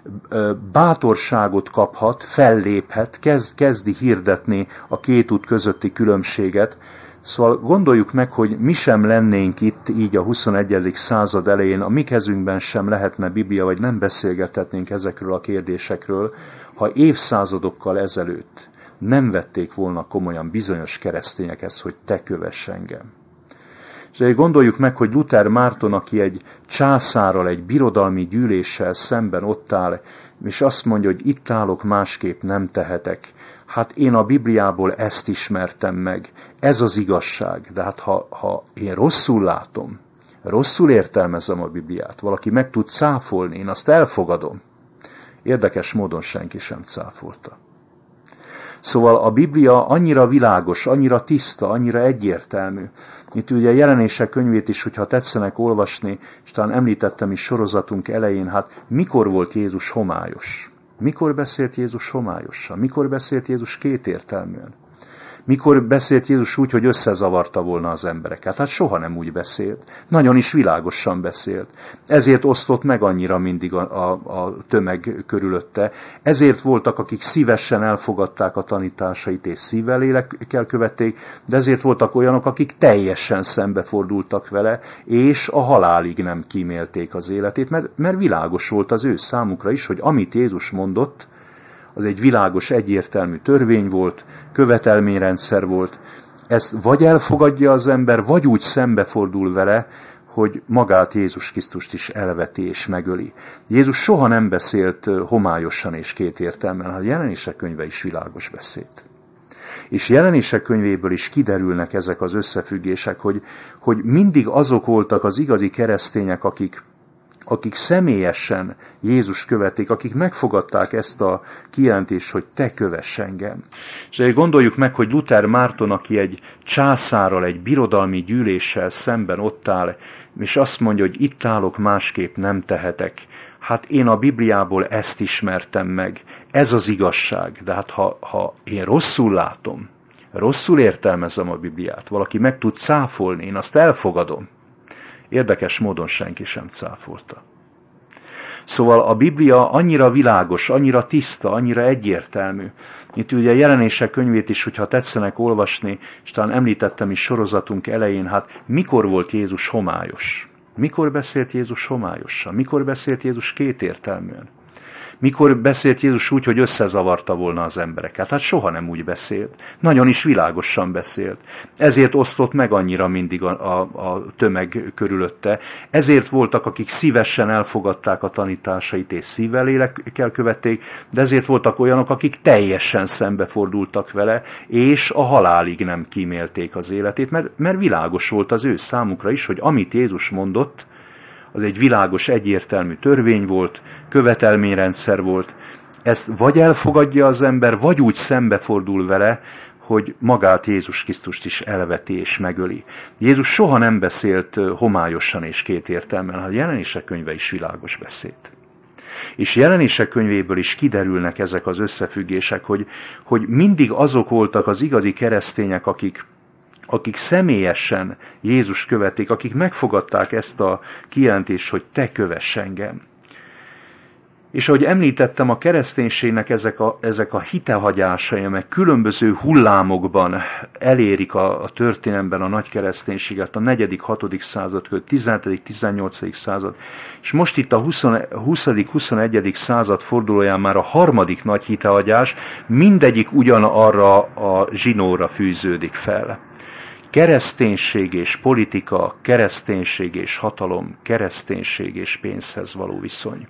bátorságot kaphat, felléphet, kezd, kezdi hirdetni a két út közötti különbséget. Szóval gondoljuk meg, hogy mi sem lennénk itt így a huszonegyedik század elején, a mi kezünkben sem lehetne Biblia, vagy nem beszélgethetnénk ezekről a kérdésekről, ha évszázadokkal ezelőtt nem vették volna komolyan bizonyos keresztények ezt, hogy te kövess engem. És gondoljuk meg, hogy Luther Márton, aki egy császárral, egy birodalmi gyűléssel szemben ott áll, és azt mondja, hogy itt állok, másképp nem tehetek. Hát én a Bibliából ezt ismertem meg, ez az igazság. De hát ha, ha én rosszul látom, rosszul értelmezem a Bibliát, valaki meg tud cáfolni, én azt elfogadom. Érdekes módon senki sem cáfolta. Szóval a Biblia annyira világos, annyira tiszta, annyira egyértelmű. Itt ugye a Jelenések könyvét is, hogyha tetszenek olvasni, és talán említettem is sorozatunk elején, hát mikor volt Jézus homályos? Mikor beszélt Jézus homályosan? Mikor beszélt Jézus kétértelműen? Mikor beszélt Jézus úgy, hogy összezavarta volna az embereket? Hát soha nem úgy beszélt. Nagyon is világosan beszélt. Ezért osztott meg annyira mindig a, a, a tömeg körülötte. Ezért voltak, akik szívesen elfogadták a tanításait és szívvel lélekkel követték, de ezért voltak olyanok, akik teljesen szembefordultak vele, és a halálig nem kímélték az életét, mert, mert világos volt az ő számukra is, hogy amit Jézus mondott, az egy világos, egyértelmű törvény volt, követelményrendszer volt. Ezt vagy elfogadja az ember, vagy úgy szembefordul vele, hogy magát Jézus Krisztust is elveti és megöli. Jézus soha nem beszélt homályosan és kétértelműen, a Jelenések könyve is világos beszélt. És Jelenések könyvéből is kiderülnek ezek az összefüggések, hogy, hogy mindig azok voltak az igazi keresztények, akik akik személyesen Jézus követték, akik megfogadták ezt a kijelentést, hogy te kövess engem. És gondoljuk meg, hogy Luther Márton, aki egy császárral, egy birodalmi gyűléssel szemben ott áll, és azt mondja, hogy itt állok, másképp nem tehetek. Hát én a Bibliából ezt ismertem meg, ez az igazság. De hát ha, ha én rosszul látom, rosszul értelmezem a Bibliát, valaki meg tud cáfolni, én azt elfogadom. Érdekes módon senki sem cáfolta. Szóval a Biblia annyira világos, annyira tiszta, annyira egyértelmű. Itt ugye a Jelenések könyvét is, hogyha tetszenek olvasni, és talán említettem is sorozatunk elején, hát mikor volt Jézus homályos? Mikor beszélt Jézus homályosan? Mikor beszélt Jézus kétértelműen? Mikor beszélt Jézus úgy, hogy összezavarta volna az embereket? Hát soha nem úgy beszélt. Nagyon is világosan beszélt. Ezért osztott meg annyira mindig a, a, a tömeg körülötte. Ezért voltak, akik szívesen elfogadták a tanításait és szívvel lélekkel követték, de ezért voltak olyanok, akik teljesen szembefordultak vele, és a halálig nem kímélték az életét, mert, mert világos volt az ő számukra is, hogy amit Jézus mondott, az egy világos, egyértelmű törvény volt, követelményrendszer volt. Ezt vagy elfogadja az ember, vagy úgy szembefordul vele, hogy magát Jézus Krisztust is elveti és megöli. Jézus soha nem beszélt homályosan és kétértelműen, a Jelenések könyve is világos beszélt. És Jelenések könyvéből is kiderülnek ezek az összefüggések, hogy, hogy mindig azok voltak az igazi keresztények, akik akik személyesen Jézus követték, akik megfogadták ezt a kijelentést, hogy te kövess engem. És ahogy említettem, a kereszténységnek ezek a, ezek a hitehagyásai, meg különböző hullámokban elérik a, a történelemben a nagy kereszténységet, a negyedik, hatodik század között, tizenhetedik, tizennyolcadik század, és most itt a huszadik, huszonegyedik század fordulóján már a harmadik nagy hitehagyás, mindegyik ugyanarra a zsinórra fűződik fel. Kereszténység és politika, kereszténység és hatalom, kereszténység és pénzhez való viszony.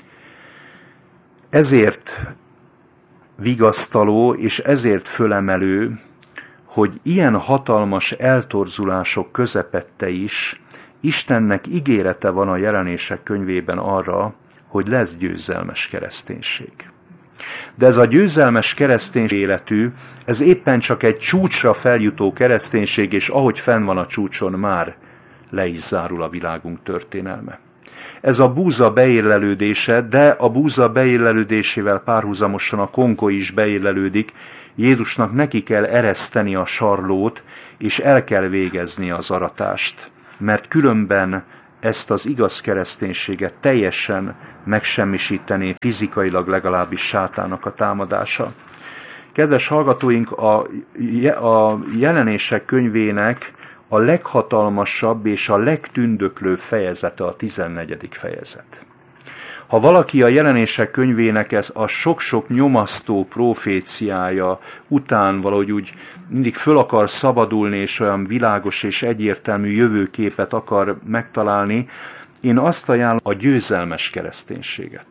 Ezért vigasztaló és ezért fölemelő, hogy ilyen hatalmas eltorzulások közepette is Istennek ígérete van a Jelenések könyvében arra, hogy lesz győzelmes kereszténység. De ez a győzelmes kereszténység életű, ez éppen csak egy csúcsra feljutó kereszténység, és ahogy fenn van a csúcson, már le is zárul a világunk történelme. Ez a búza beérlelődése, de a búza beérlelődésével párhuzamosan a konko is beérlelődik. Jézusnak neki kell ereszteni a sarlót, és el kell végezni az aratást, mert különben ezt az igaz kereszténységet teljesen megsemmisítené fizikailag legalábbis sátának a támadása. Kedves hallgatóink, a, a Jelenések könyvének a leghatalmasabb és a legtündöklőbb fejezete a tizennegyedik fejezet. Ha valaki a Jelenések könyvének ez a sok-sok nyomasztó proféciája után valahogy úgy mindig föl akar szabadulni, és olyan világos és egyértelmű jövőképet akar megtalálni, én azt ajánlom a győzelmes kereszténységet.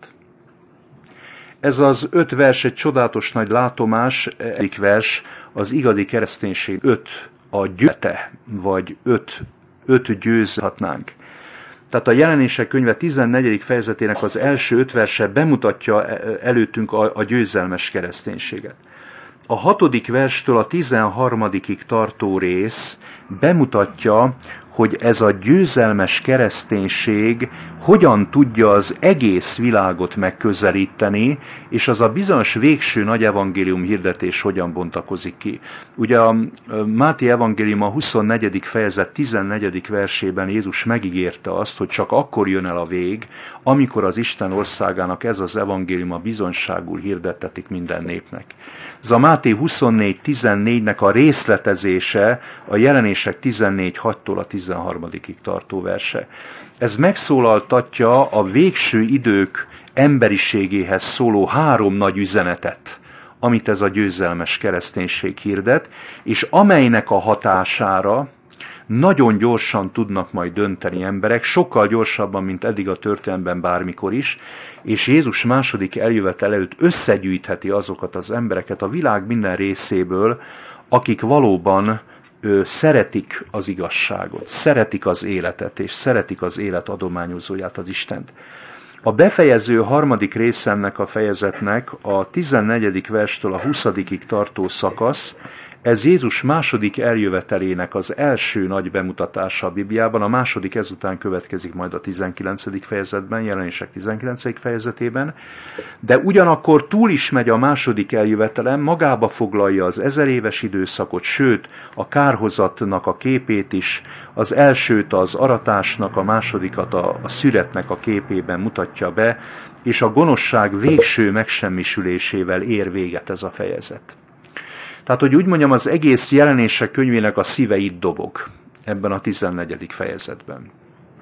Ez az öt vers egy csodálatos nagy látomás, egyik vers az igazi kereszténység öt a győzete, vagy öt, öt győzhatnánk. Tehát a Jelenések könyve tizennegyedik fejezetének az első öt verse bemutatja előttünk a, a győzelmes kereszténységet. A hatodik verstől a tizenharmadikig tartó rész bemutatja, hogy ez a győzelmes kereszténység hogyan tudja az egész világot megközelíteni, és az a bizonyos végső nagy evangélium hirdetés hogyan bontakozik ki. Ugye a Máté evangélium a huszonnegyedik fejezet tizennegyedik versében Jézus megígérte azt, hogy csak akkor jön el a vég, amikor az Isten országának ez az evangélium a bizonyságul hirdettetik minden népnek. Ez a Máté huszonnégy tizennégynek a részletezése a Jelenések tizennégy hattól a tizenharmadikig tartó verse. Ez megszólaltatja a végső idők emberiségéhez szóló három nagy üzenetet, amit ez a győzelmes kereszténység hirdet, és amelynek a hatására nagyon gyorsan tudnak majd dönteni emberek, sokkal gyorsabban, mint eddig a történelemben bármikor is, és Jézus második eljövetel előtt összegyűjtheti azokat az embereket a világ minden részéből, akik valóban ő, szeretik az igazságot, szeretik az életet, és szeretik az élet adományozóját, az Istent. A befejező harmadik része ennek a fejezetnek a tizennegyedik verstől a huszadikig tartó szakasz, ez Jézus második eljövetelének az első nagy bemutatása a Bibliában, a második ezután következik majd a tizenkilencedik fejezetben, Jelenések tizenkilencedik fejezetében, de ugyanakkor túl is megy a második eljövetelen, magába foglalja az ezer éves időszakot, sőt a kárhozatnak a képét is, az elsőt az aratásnak, a másodikat a, a szüretnek a képében mutatja be, és a gonoszság végső megsemmisülésével ér véget ez a fejezet. Tehát, hogy úgy mondjam, az egész Jelenések könyvének a szíve itt dobog ebben a tizennegyedik fejezetben.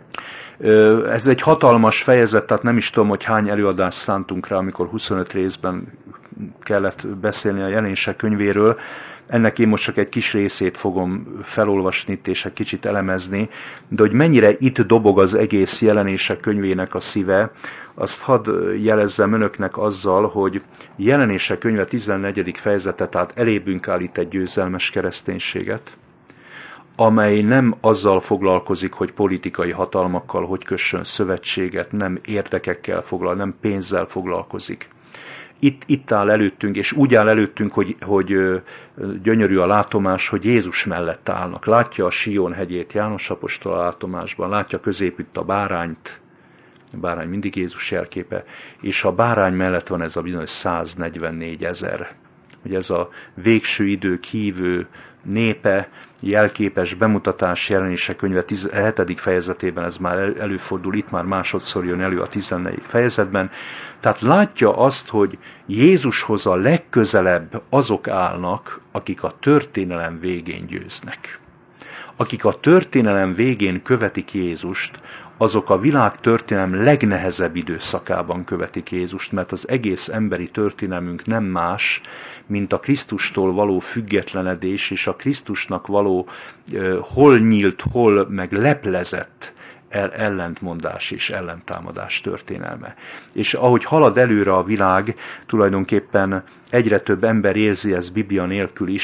Ez egy hatalmas fejezet, tehát nem is tudom, hogy hány előadást szántunk rá, amikor huszonöt részben kellett beszélni a Jelenések könyvéről. Ennek én most csak egy kis részét fogom felolvasni itt, és egy kicsit elemezni, de hogy mennyire itt dobog az egész Jelenések könyvének a szíve, azt hadd jelezzem önöknek azzal, hogy Jelenések könyve tizennegyedik fejezete, tehát elébünk állít egy győzelmes kereszténységet, amely nem azzal foglalkozik, hogy politikai hatalmakkal hogy kössön szövetséget, nem érdekekkel foglal, nem pénzzel foglalkozik. Itt, itt áll előttünk, és úgy áll előttünk, hogy, hogy gyönyörű a látomás, hogy Jézus mellett állnak. Látja a Sion hegyét János apostol a látomásban, látja középütt a bárányt, a bárány mindig Jézus jelképe, és a bárány mellett van ez a bizonyos száznegyvennégy ezer. Hogy ez a végső idők hívő népe, jelképes bemutatás Jelenések könyve tizenhetedik fejezetében, ez már előfordul, itt már másodszor jön elő a tizennegyedik fejezetben. Tehát látja azt, hogy Jézushoz a legközelebb azok állnak, akik a történelem végén győznek. Akik a történelem végén követik Jézust, azok a világ történelem legnehezebb időszakában követik Jézust, mert az egész emberi történelmünk nem más, mint a Krisztustól való függetlenedés, és a Krisztusnak való uh, hol nyílt, hol meg leplezett el, ellentmondás és ellentámadás történelme. És ahogy halad előre a világ, tulajdonképpen egyre több ember érzi ezt Biblia nélkül is,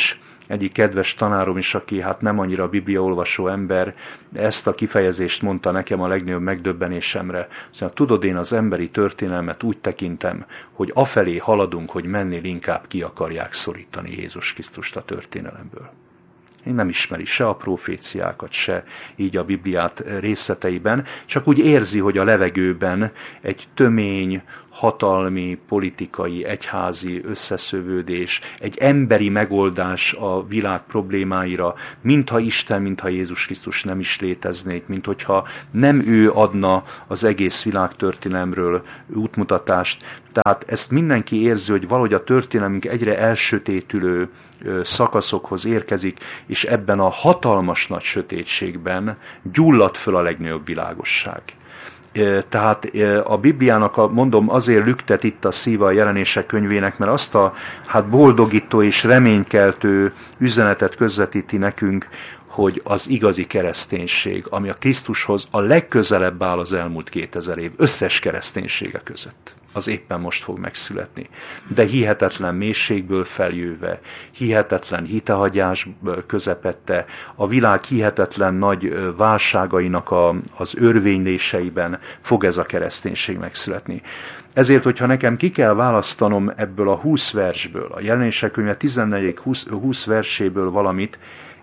egyik kedves tanárom is, aki hát nem annyira bibliaolvasó ember, ezt a kifejezést mondta nekem a legnagyobb megdöbbenésemre. Szóval tudod, én az emberi történelmet úgy tekintem, hogy afelé haladunk, hogy mennél inkább ki akarják szorítani Jézus Krisztust a történelemből. Én nem ismeri se a proféciákat, se így a Bibliát részleteiben, csak úgy érzi, hogy a levegőben egy tömény, hatalmi, politikai, egyházi összeszövődés, egy emberi megoldás a világ problémáira, mintha Isten, mintha Jézus Krisztus nem is léteznék, mint hogyha nem ő adna az egész világtörténelemről útmutatást. Tehát ezt mindenki érzi, hogy valahogy a történelmünk egyre elsötétülő szakaszokhoz érkezik, és ebben a hatalmas nagy sötétségben gyullad föl a legnagyobb világosság. Tehát a Bibliának, a, mondom, azért lüktet itt a szíve a Jelenések könyvének, mert azt a hát boldogító és reménykeltő üzenetet közvetíti nekünk, hogy az igazi kereszténység, ami a Krisztushoz a legközelebb áll az elmúlt kétezer év összes kereszténysége között, az éppen most fog megszületni. De hihetetlen mélységből feljöve, hihetetlen hitehagyás közepette, a világ hihetetlen nagy válságainak a, az örvényléseiben fog ez a kereszténység megszületni. Ezért, hogyha nekem ki kell választanom ebből a húsz versből, a Jelenések könyve tizennegyedik húsz verséből valamit,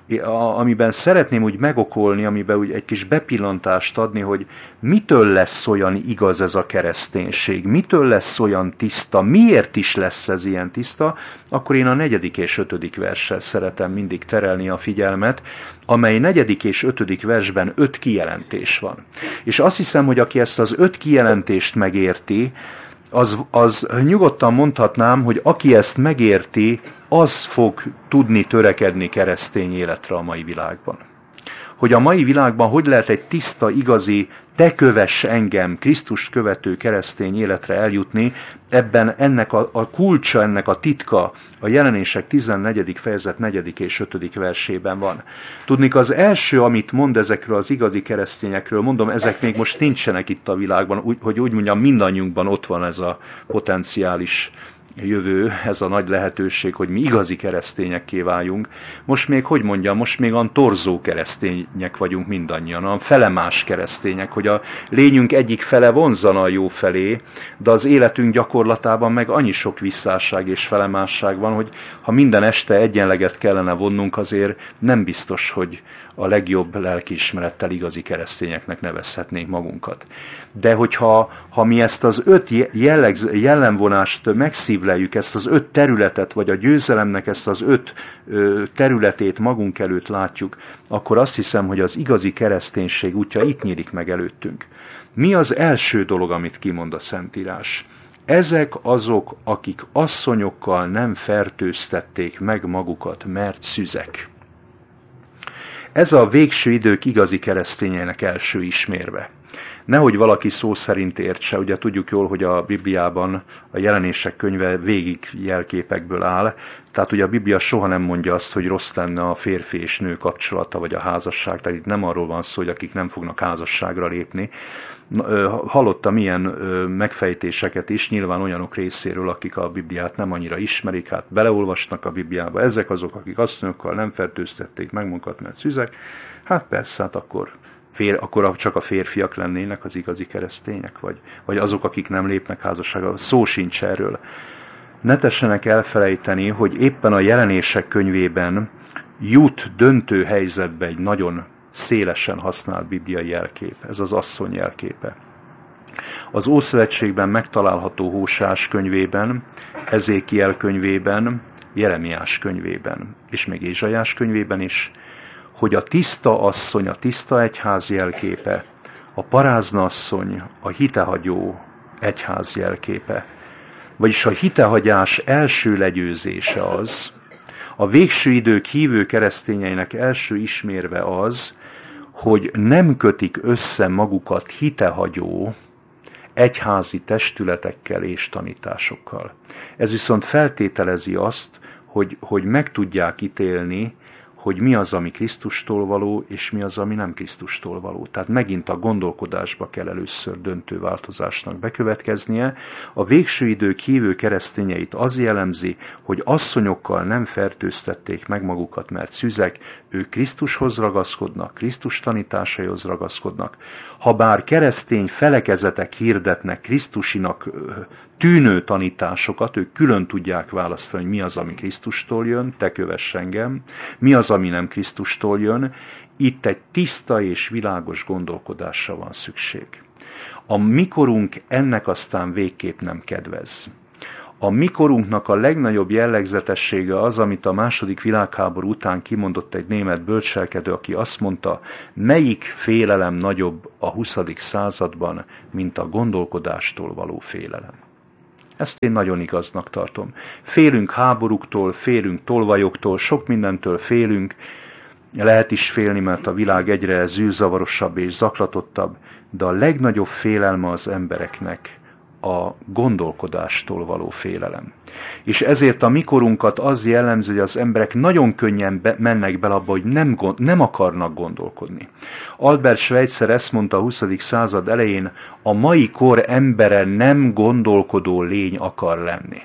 amiben szeretném úgy megokolni, amiben úgy egy kis bepillantást adni, hogy mitől lesz olyan igaz ez a kereszténység, mitől lesz olyan tiszta, miért is lesz ez ilyen tiszta, akkor én a negyedik és ötödik verssel szeretem mindig terelni a figyelmet, amely negyedik és ötödik versben öt kijelentés van. És azt hiszem, hogy aki ezt az öt kijelentést megérti, Az, az nyugodtan mondhatnám, hogy aki ezt megérti, az fog tudni törekedni keresztény életre a mai világban. Hogy a mai világban hogy lehet egy tiszta, igazi, te kövess engem, Krisztust követő keresztény életre eljutni, ebben ennek a, a kulcsa, ennek a titka a Jelenések tizennegyedik fejezet negyedik és ötödik versében van. Tudnik, az első, amit mond ezekről az igazi keresztényekről, mondom, ezek még most nincsenek itt a világban, úgy, hogy úgy mondjam, mindannyiunkban ott van ez a potenciális jövő, ez a nagy lehetőség, hogy mi igazi keresztényekké váljunk. Most még, hogy mondjam, most még olyan torzó keresztények vagyunk mindannyian, olyan felemás keresztények, hogy a lényünk egyik fele vonzana a jó felé, de az életünk gyakorlatában meg annyi sok visszásság és felemásság van, hogy ha minden este egyenleget kellene vonnunk, azért nem biztos, hogy a legjobb lelkiismerettel igazi keresztényeknek nevezhetnénk magunkat. De hogyha ha mi ezt az öt jelleg, jellemvonást megszívleljük, ezt az öt területet, vagy a győzelemnek ezt az öt ö, területét magunk előtt látjuk, akkor azt hiszem, hogy az igazi kereszténység útja itt nyílik meg előttünk. Mi az első dolog, amit kimond a Szentírás? Ezek azok, akik asszonyokkal nem fertőztették meg magukat, mert szüzek. Ez a végső idők igazi keresztényeinek első ismérve. Nehogy valaki szó szerint értse, ugye tudjuk jól, hogy a Bibliában a Jelenések könyve végig jelképekből áll, tehát ugye a Biblia soha nem mondja azt, hogy rossz lenne a férfi és nő kapcsolata, vagy a házasság, tehát itt nem arról van szó, hogy akik nem fognak házasságra lépni. Hallottam ilyen megfejtéseket is, nyilván olyanok részéről, akik a Bibliát nem annyira ismerik, hát beleolvasnak a Bibliába, ezek azok, akik asszonyokkal nem fertőztették meg magukat, mert szüzek, hát persze, hát akkor Fér, akkor csak a férfiak lennének az igazi keresztények, vagy, vagy azok, akik nem lépnek házasságra. Szó sincs erről. Ne tessenek elfelejteni, hogy éppen a Jelenések könyvében jut döntő helyzetbe egy nagyon szélesen használt bibliai jelkép. Ez az asszony jelképe. Az Ószövetségben megtalálható Hósás könyvében, Ezékiel könyvében, Jeremiás könyvében, és még Ézsaiás könyvében is, hogy a tiszta asszony, a tiszta egyház jelképe, a parázna asszony, a hitehagyó egyház jelképe. Vagyis a hitehagyás első legyőzése az, a végső idők hívő keresztényeinek első ismérve az, hogy nem kötik össze magukat hitehagyó egyházi testületekkel és tanításokkal. Ez viszont feltételezi azt, hogy, hogy meg tudják ítélni, hogy mi az, ami Krisztustól való, és mi az, ami nem Krisztustól való. Tehát megint a gondolkodásba kell először döntő változásnak bekövetkeznie. A végső idők hívő keresztényeit az jellemzi, hogy asszonyokkal nem fertőztették meg magukat, mert szüzek, ők Krisztushoz ragaszkodnak, Krisztus tanításaihoz ragaszkodnak. Habár keresztény felekezetek hirdetnek Krisztusinak tűnő tanításokat, ők külön tudják választani, hogy mi az, ami Krisztustól jön, te kövess engem, mi az, ami nem Krisztustól jön. Itt egy tiszta és világos gondolkodásra van szükség. A mikorunk ennek aztán végképp nem kedvez. A mikorunknak a legnagyobb jellegzetessége az, amit a második világháború után kimondott egy német bölcselkedő, aki azt mondta, melyik félelem nagyobb a huszadik században, mint a gondolkodástól való félelem. Ezt én nagyon igaznak tartom. Félünk háborúktól, félünk tolvajoktól, sok mindentől félünk, lehet is félni, mert a világ egyre zűrzavarosabb és zaklatottabb, de a legnagyobb félelme az embereknek a gondolkodástól való félelem. És ezért a mikorunkat az jellemzi, hogy az emberek nagyon könnyen be, mennek bele abba, hogy nem, nem akarnak gondolkodni. Albert Schweitzer ezt mondta a huszadik század elején, a mai kor embere nem gondolkodó lény akar lenni.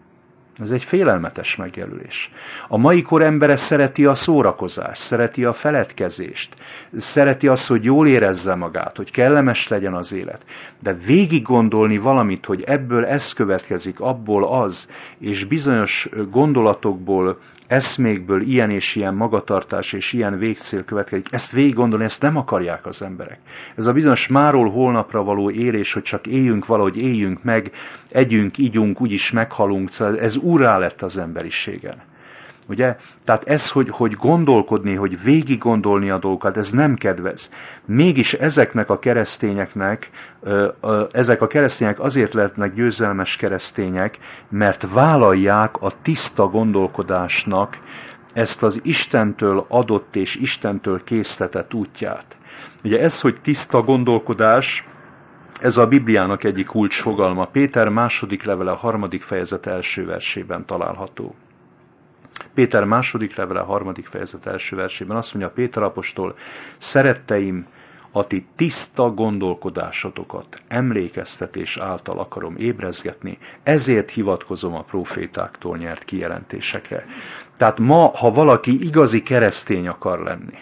Ez egy félelmetes megjelölés. A mai kor embere szereti a szórakozást, szereti a feledkezést, szereti azt, hogy jól érezze magát, hogy kellemes legyen az élet. De végig gondolni valamit, hogy ebből ez következik, abból az, és bizonyos gondolatokból, eszmékből ilyen és ilyen magatartás és ilyen végcél következik, ezt végig gondolni, ezt nem akarják az emberek. Ez a bizonyos máról holnapra való élés, hogy csak éljünk valahogy, éljünk meg, együnk, igyunk, úgyis meghalunk, ez úrrá lett az emberiségen. Ugye? Tehát ez, hogy, hogy gondolkodni, hogy végig gondolni a dolgokat, ez nem kedvez. Mégis ezeknek a keresztényeknek, ezek a keresztények azért lehetnek győzelmes keresztények, mert vállalják a tiszta gondolkodásnak ezt az Istentől adott és Istentől késztetett útját. Ugye ez, hogy tiszta gondolkodás, ez a Bibliának egyik kulcsfogalma. Péter második levele, harmadik fejezet első versében található. Péter második levele, harmadik fejezet első versében azt mondja Péter apostol, szeretteim, a ti tiszta gondolkodásotokat emlékeztetés által akarom ébrezgetni, ezért hivatkozom a profétáktól nyert kijelentésekre. Tehát ma, ha valaki igazi keresztény akar lenni,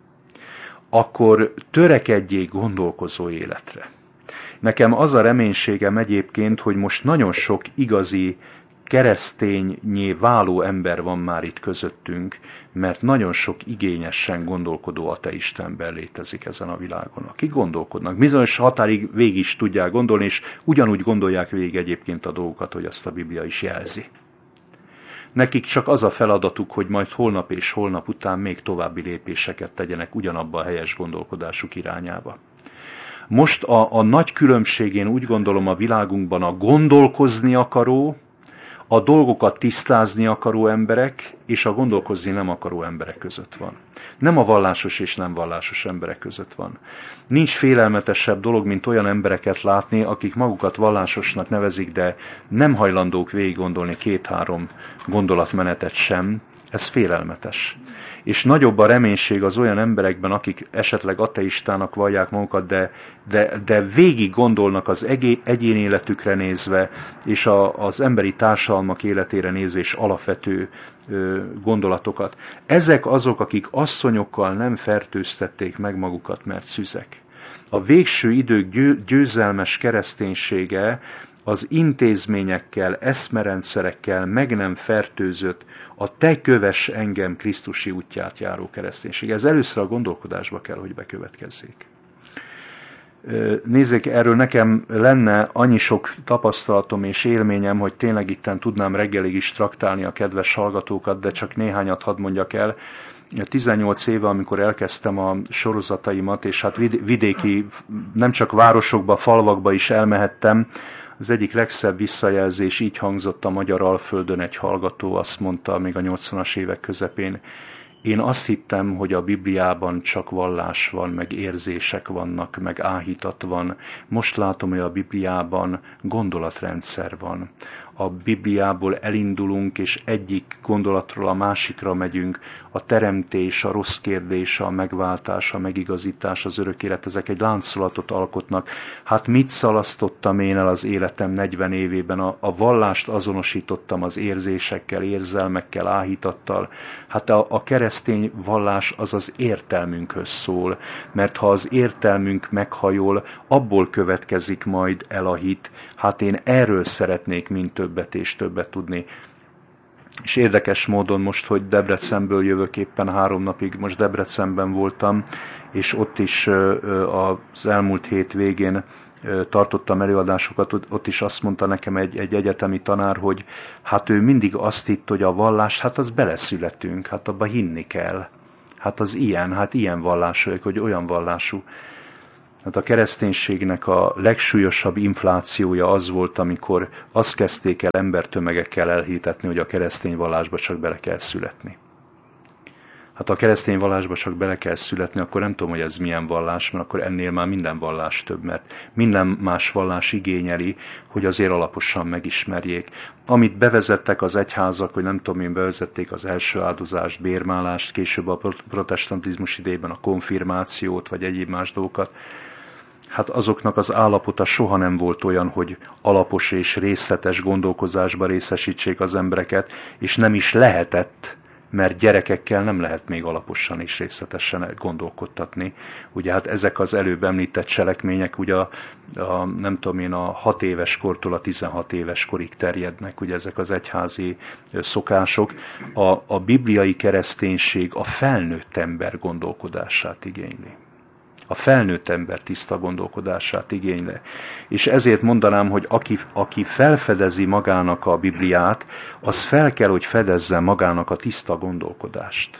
akkor törekedjék gondolkozó életre. Nekem az a reménységem egyébként, hogy most nagyon sok igazi keresztényé váló ember van már itt közöttünk, mert nagyon sok igényesen gondolkodó ateista ember létezik ezen a világon, akik gondolkodnak. Bizonyos határig végig is tudják gondolni, és ugyanúgy gondolják végig egyébként a dolgokat, hogy azt a Biblia is jelzi. Nekik csak az a feladatuk, hogy majd holnap és holnap után még további lépéseket tegyenek ugyanabba a helyes gondolkodásuk irányába. Most a, a nagy különbség, én úgy gondolom a világunkban a gondolkozni akaró, a dolgokat tisztázni akaró emberek és a gondolkozni nem akaró emberek között van. Nem a vallásos és nem vallásos emberek között van. Nincs félelmetesebb dolog, mint olyan embereket látni, akik magukat vallásosnak nevezik, de nem hajlandók végig gondolni két-három gondolatmenetet sem. Ez félelmetes. És nagyobb a reménység az olyan emberekben, akik esetleg ateistának vallják magukat, de, de, de végig gondolnak az egé, egyén életükre nézve, és a, az emberi társadalmak életére nézve, és alapvető ö, gondolatokat. Ezek azok, akik asszonyokkal nem fertőztették meg magukat, mert szüzek. A végső idők győ, győzelmes kereszténysége az intézményekkel, eszmerendszerekkel meg nem fertőzött, a te kövess engem Krisztusi útját járó kereszténység. Ez először a gondolkodásba kell, hogy bekövetkezzék. Nézzék, erről nekem lenne annyi sok tapasztalatom és élményem, hogy tényleg itten tudnám reggelig is traktálni a kedves hallgatókat, de csak néhányat hadd mondjak el. tizennyolc éve, amikor elkezdtem a sorozataimat, és hát vidéki, nem csak városokba, falvakba is elmehettem, az egyik legszebb visszajelzés így hangzott a Magyar Alföldön, egy hallgató azt mondta még a nyolcvanas évek közepén, én azt hittem, hogy a Bibliában csak vallás van, meg érzések vannak, meg áhítat van. Most látom, hogy a Bibliában gondolatrendszer van. a Bibliából elindulunk, és egyik gondolatról a másikra megyünk, a teremtés, a rossz kérdés, a megváltás, a megigazítás, az örök élet, ezek egy láncolatot alkotnak. Hát mit szalasztottam én el az életem negyven évében? A, a vallást azonosítottam az érzésekkel, érzelmekkel, áhítattal. Hát a, a keresztény vallás az az értelmünkhöz szól, mert ha az értelmünk meghajol, abból következik majd el a hit. Hát én erről szeretnék mind többet és többet tudni. És érdekes módon most, hogy Debrecenből jövök, éppen három napig most Debrecenben voltam, és ott is az elmúlt hét végén tartottam előadásokat, ott is azt mondta nekem egy, egy egyetemi tanár, hogy hát ő mindig azt hitt, hogy a vallás, hát az beleszületünk, hát abba hinni kell. Hát az ilyen, hát ilyen vallású, hogy olyan vallású. Hát a kereszténységnek a legsúlyosabb inflációja az volt, amikor azt kezdték el embertömegekkel elhitetni, hogy a keresztény vallásba csak bele kell születni. Hát ha a keresztény vallásba csak bele kell születni, akkor nem tudom, hogy ez milyen vallás, mert akkor ennél már minden vallás több, mert minden más vallás igényeli, hogy azért alaposan megismerjék. Amit bevezettek az egyházak, hogy nem tudom én, bevezették az első áldozást, bérmálást, később a protestantizmus idejében a konfirmációt, vagy egyéb más dolgokat, hát azoknak az állapota soha nem volt olyan, hogy alapos és részletes gondolkozásba részesítsék az embereket, és nem is lehetett, mert gyerekekkel nem lehet még alaposan és részletesen gondolkodtatni. Ugye hát ezek az előbb említett cselekmények ugye a, a, nem tudom én, a hat éves kortól a tizenhat éves korig terjednek, ugye ezek az egyházi szokások. A, a bibliai kereszténység a felnőtt ember gondolkodását igényli. A felnőtt ember tiszta gondolkodását igényli. És ezért mondanám, hogy aki, aki felfedezi magának a Bibliát, az fel kell, hogy fedezze magának a tiszta gondolkodást.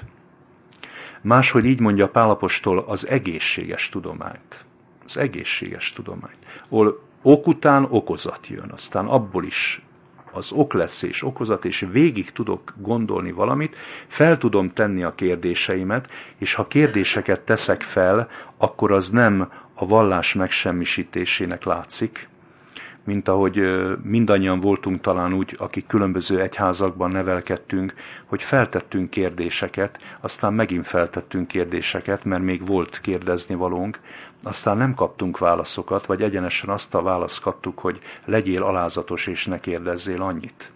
Máshogy így mondja Pál apostol, az egészséges tudományt. Az egészséges tudományt. Ahol ok után okozat jön, aztán abból is az ok lesz és okozat, és végig tudok gondolni valamit, fel tudom tenni a kérdéseimet, és ha kérdéseket teszek fel, akkor az nem a vallás megsemmisítésének látszik, mint ahogy mindannyian voltunk talán úgy, akik különböző egyházakban nevelkedtünk, hogy feltettünk kérdéseket, aztán megint feltettünk kérdéseket, mert még volt kérdezni valónk, aztán nem kaptunk válaszokat, vagy egyenesen azt a választ kaptuk, hogy legyél alázatos és ne kérdezzél annyit.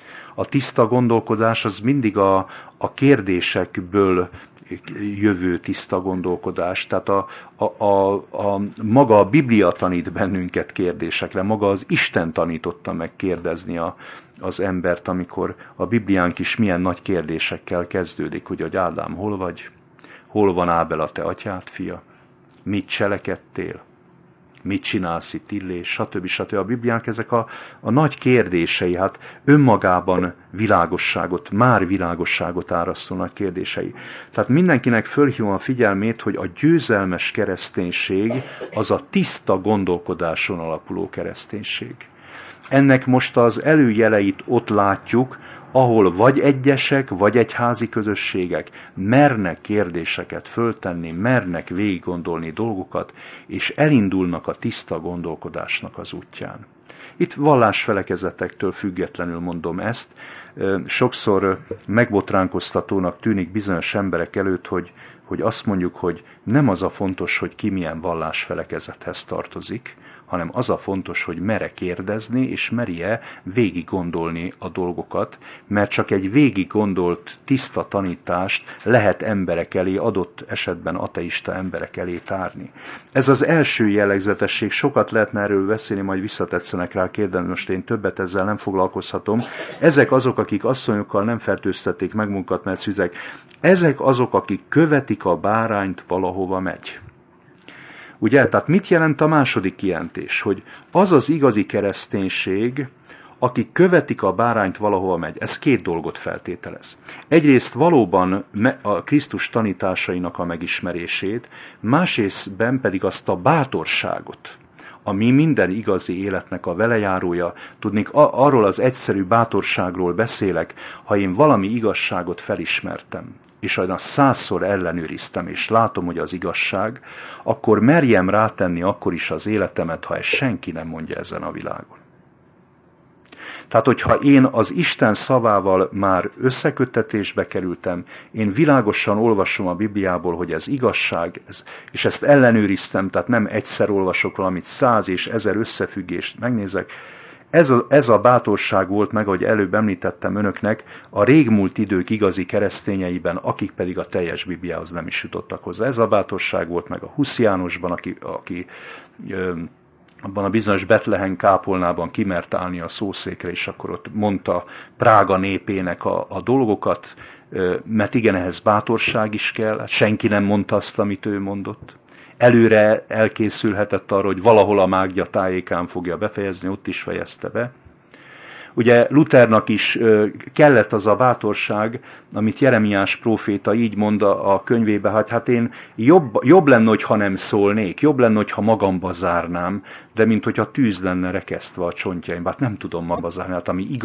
A tiszta gondolkodás az mindig a, a kérdésekből jövő tiszta gondolkodás. Tehát a, a, a, a, maga a Biblia tanít bennünket kérdésekre, maga az Isten tanította meg kérdezni a, az embert, amikor a Bibliánk is milyen nagy kérdésekkel kezdődik, hogy Ádám, hol vagy? Hol van Ábel a te atyád fia? Mit cselekedtél? Mit csinálsz itt, Illés, stb. stb. A Bibliánk ezek a, a nagy kérdései, hát önmagában világosságot, már világosságot árasztó nagy kérdései. Tehát mindenkinek fölhívom a figyelmét, hogy a győzelmes kereszténység az a tiszta gondolkodáson alapuló kereszténység. Ennek most az előjeleit ott látjuk, ahol vagy egyesek, vagy egyházi közösségek mernek kérdéseket föltenni, mernek végiggondolni dolgokat, és elindulnak a tiszta gondolkodásnak az útján. Itt vallásfelekezetektől függetlenül mondom ezt. Sokszor megbotránkoztatónak tűnik bizonyos emberek előtt, hogy, hogy azt mondjuk, hogy nem az a fontos, hogy ki milyen vallásfelekezethez tartozik, hanem az a fontos, hogy mere kérdezni, és merje végig gondolni a dolgokat, mert csak egy végig gondolt tiszta tanítást lehet emberek elé, adott esetben ateista emberek elé tárni. Ez az első jellegzetesség, sokat lehetne erről beszélni, majd visszatetszenek rá kérdeni, most én többet ezzel nem foglalkozhatom. Ezek azok, akik asszonyokkal nem fertőztették meg munkat, mert szüzek. Ezek azok, akik követik a bárányt, valahova megy. Ugye, tehát mit jelent a második kijelentés? Hogy az az igazi kereszténység, akik követik a bárányt, valahova megy. Ez két dolgot feltételez. Egyrészt valóban a Krisztus tanításainak a megismerését, másrésztben pedig azt a bátorságot, ami minden igazi életnek a velejárója. Tudnék, arról az egyszerű bátorságról beszélek, ha én valami igazságot felismertem, és azt százszor ellenőriztem, és látom, hogy az igazság, akkor merjem rátenni akkor is az életemet, ha ezt senki nem mondja ezen a világon. Tehát, hogyha én az Isten szavával már összeköttetésbe kerültem, én világosan olvasom a Bibliából, hogy ez igazság, ez, és ezt ellenőriztem, tehát nem egyszer olvasok valamit, száz és ezer összefüggést megnézek. Ez a, ez a bátorság volt meg, ahogy előbb említettem önöknek, a régmúlt idők igazi keresztényeiben, akik pedig a teljes Bibliához nem is jutottak hozzá. Ez a bátorság volt meg a Husz Jánosban, aki, aki ö, abban a bizonyos Betlehem kápolnában kimert állni a szószékre, és akkor ott mondta Prága népének a, a dolgokat, ö, mert igen, ehhez bátorság is kell, senki nem mondta azt, amit ő mondott. Előre elkészülhetett arra, hogy valahol a Mágya tájékán fogja befejezni, ott is fejezte be. Ugye Luthernak is kellett az a bátorság, amit Jeremiás próféta így mond a könyvébe, hát, hát én jobb, jobb lenne, hogyha nem szólnék, jobb lenne, hogyha magamba zárnám, de mint hogyha tűz lenne rekesztve a csontjaim, hát nem tudom magamba zárni, hát ami igaz,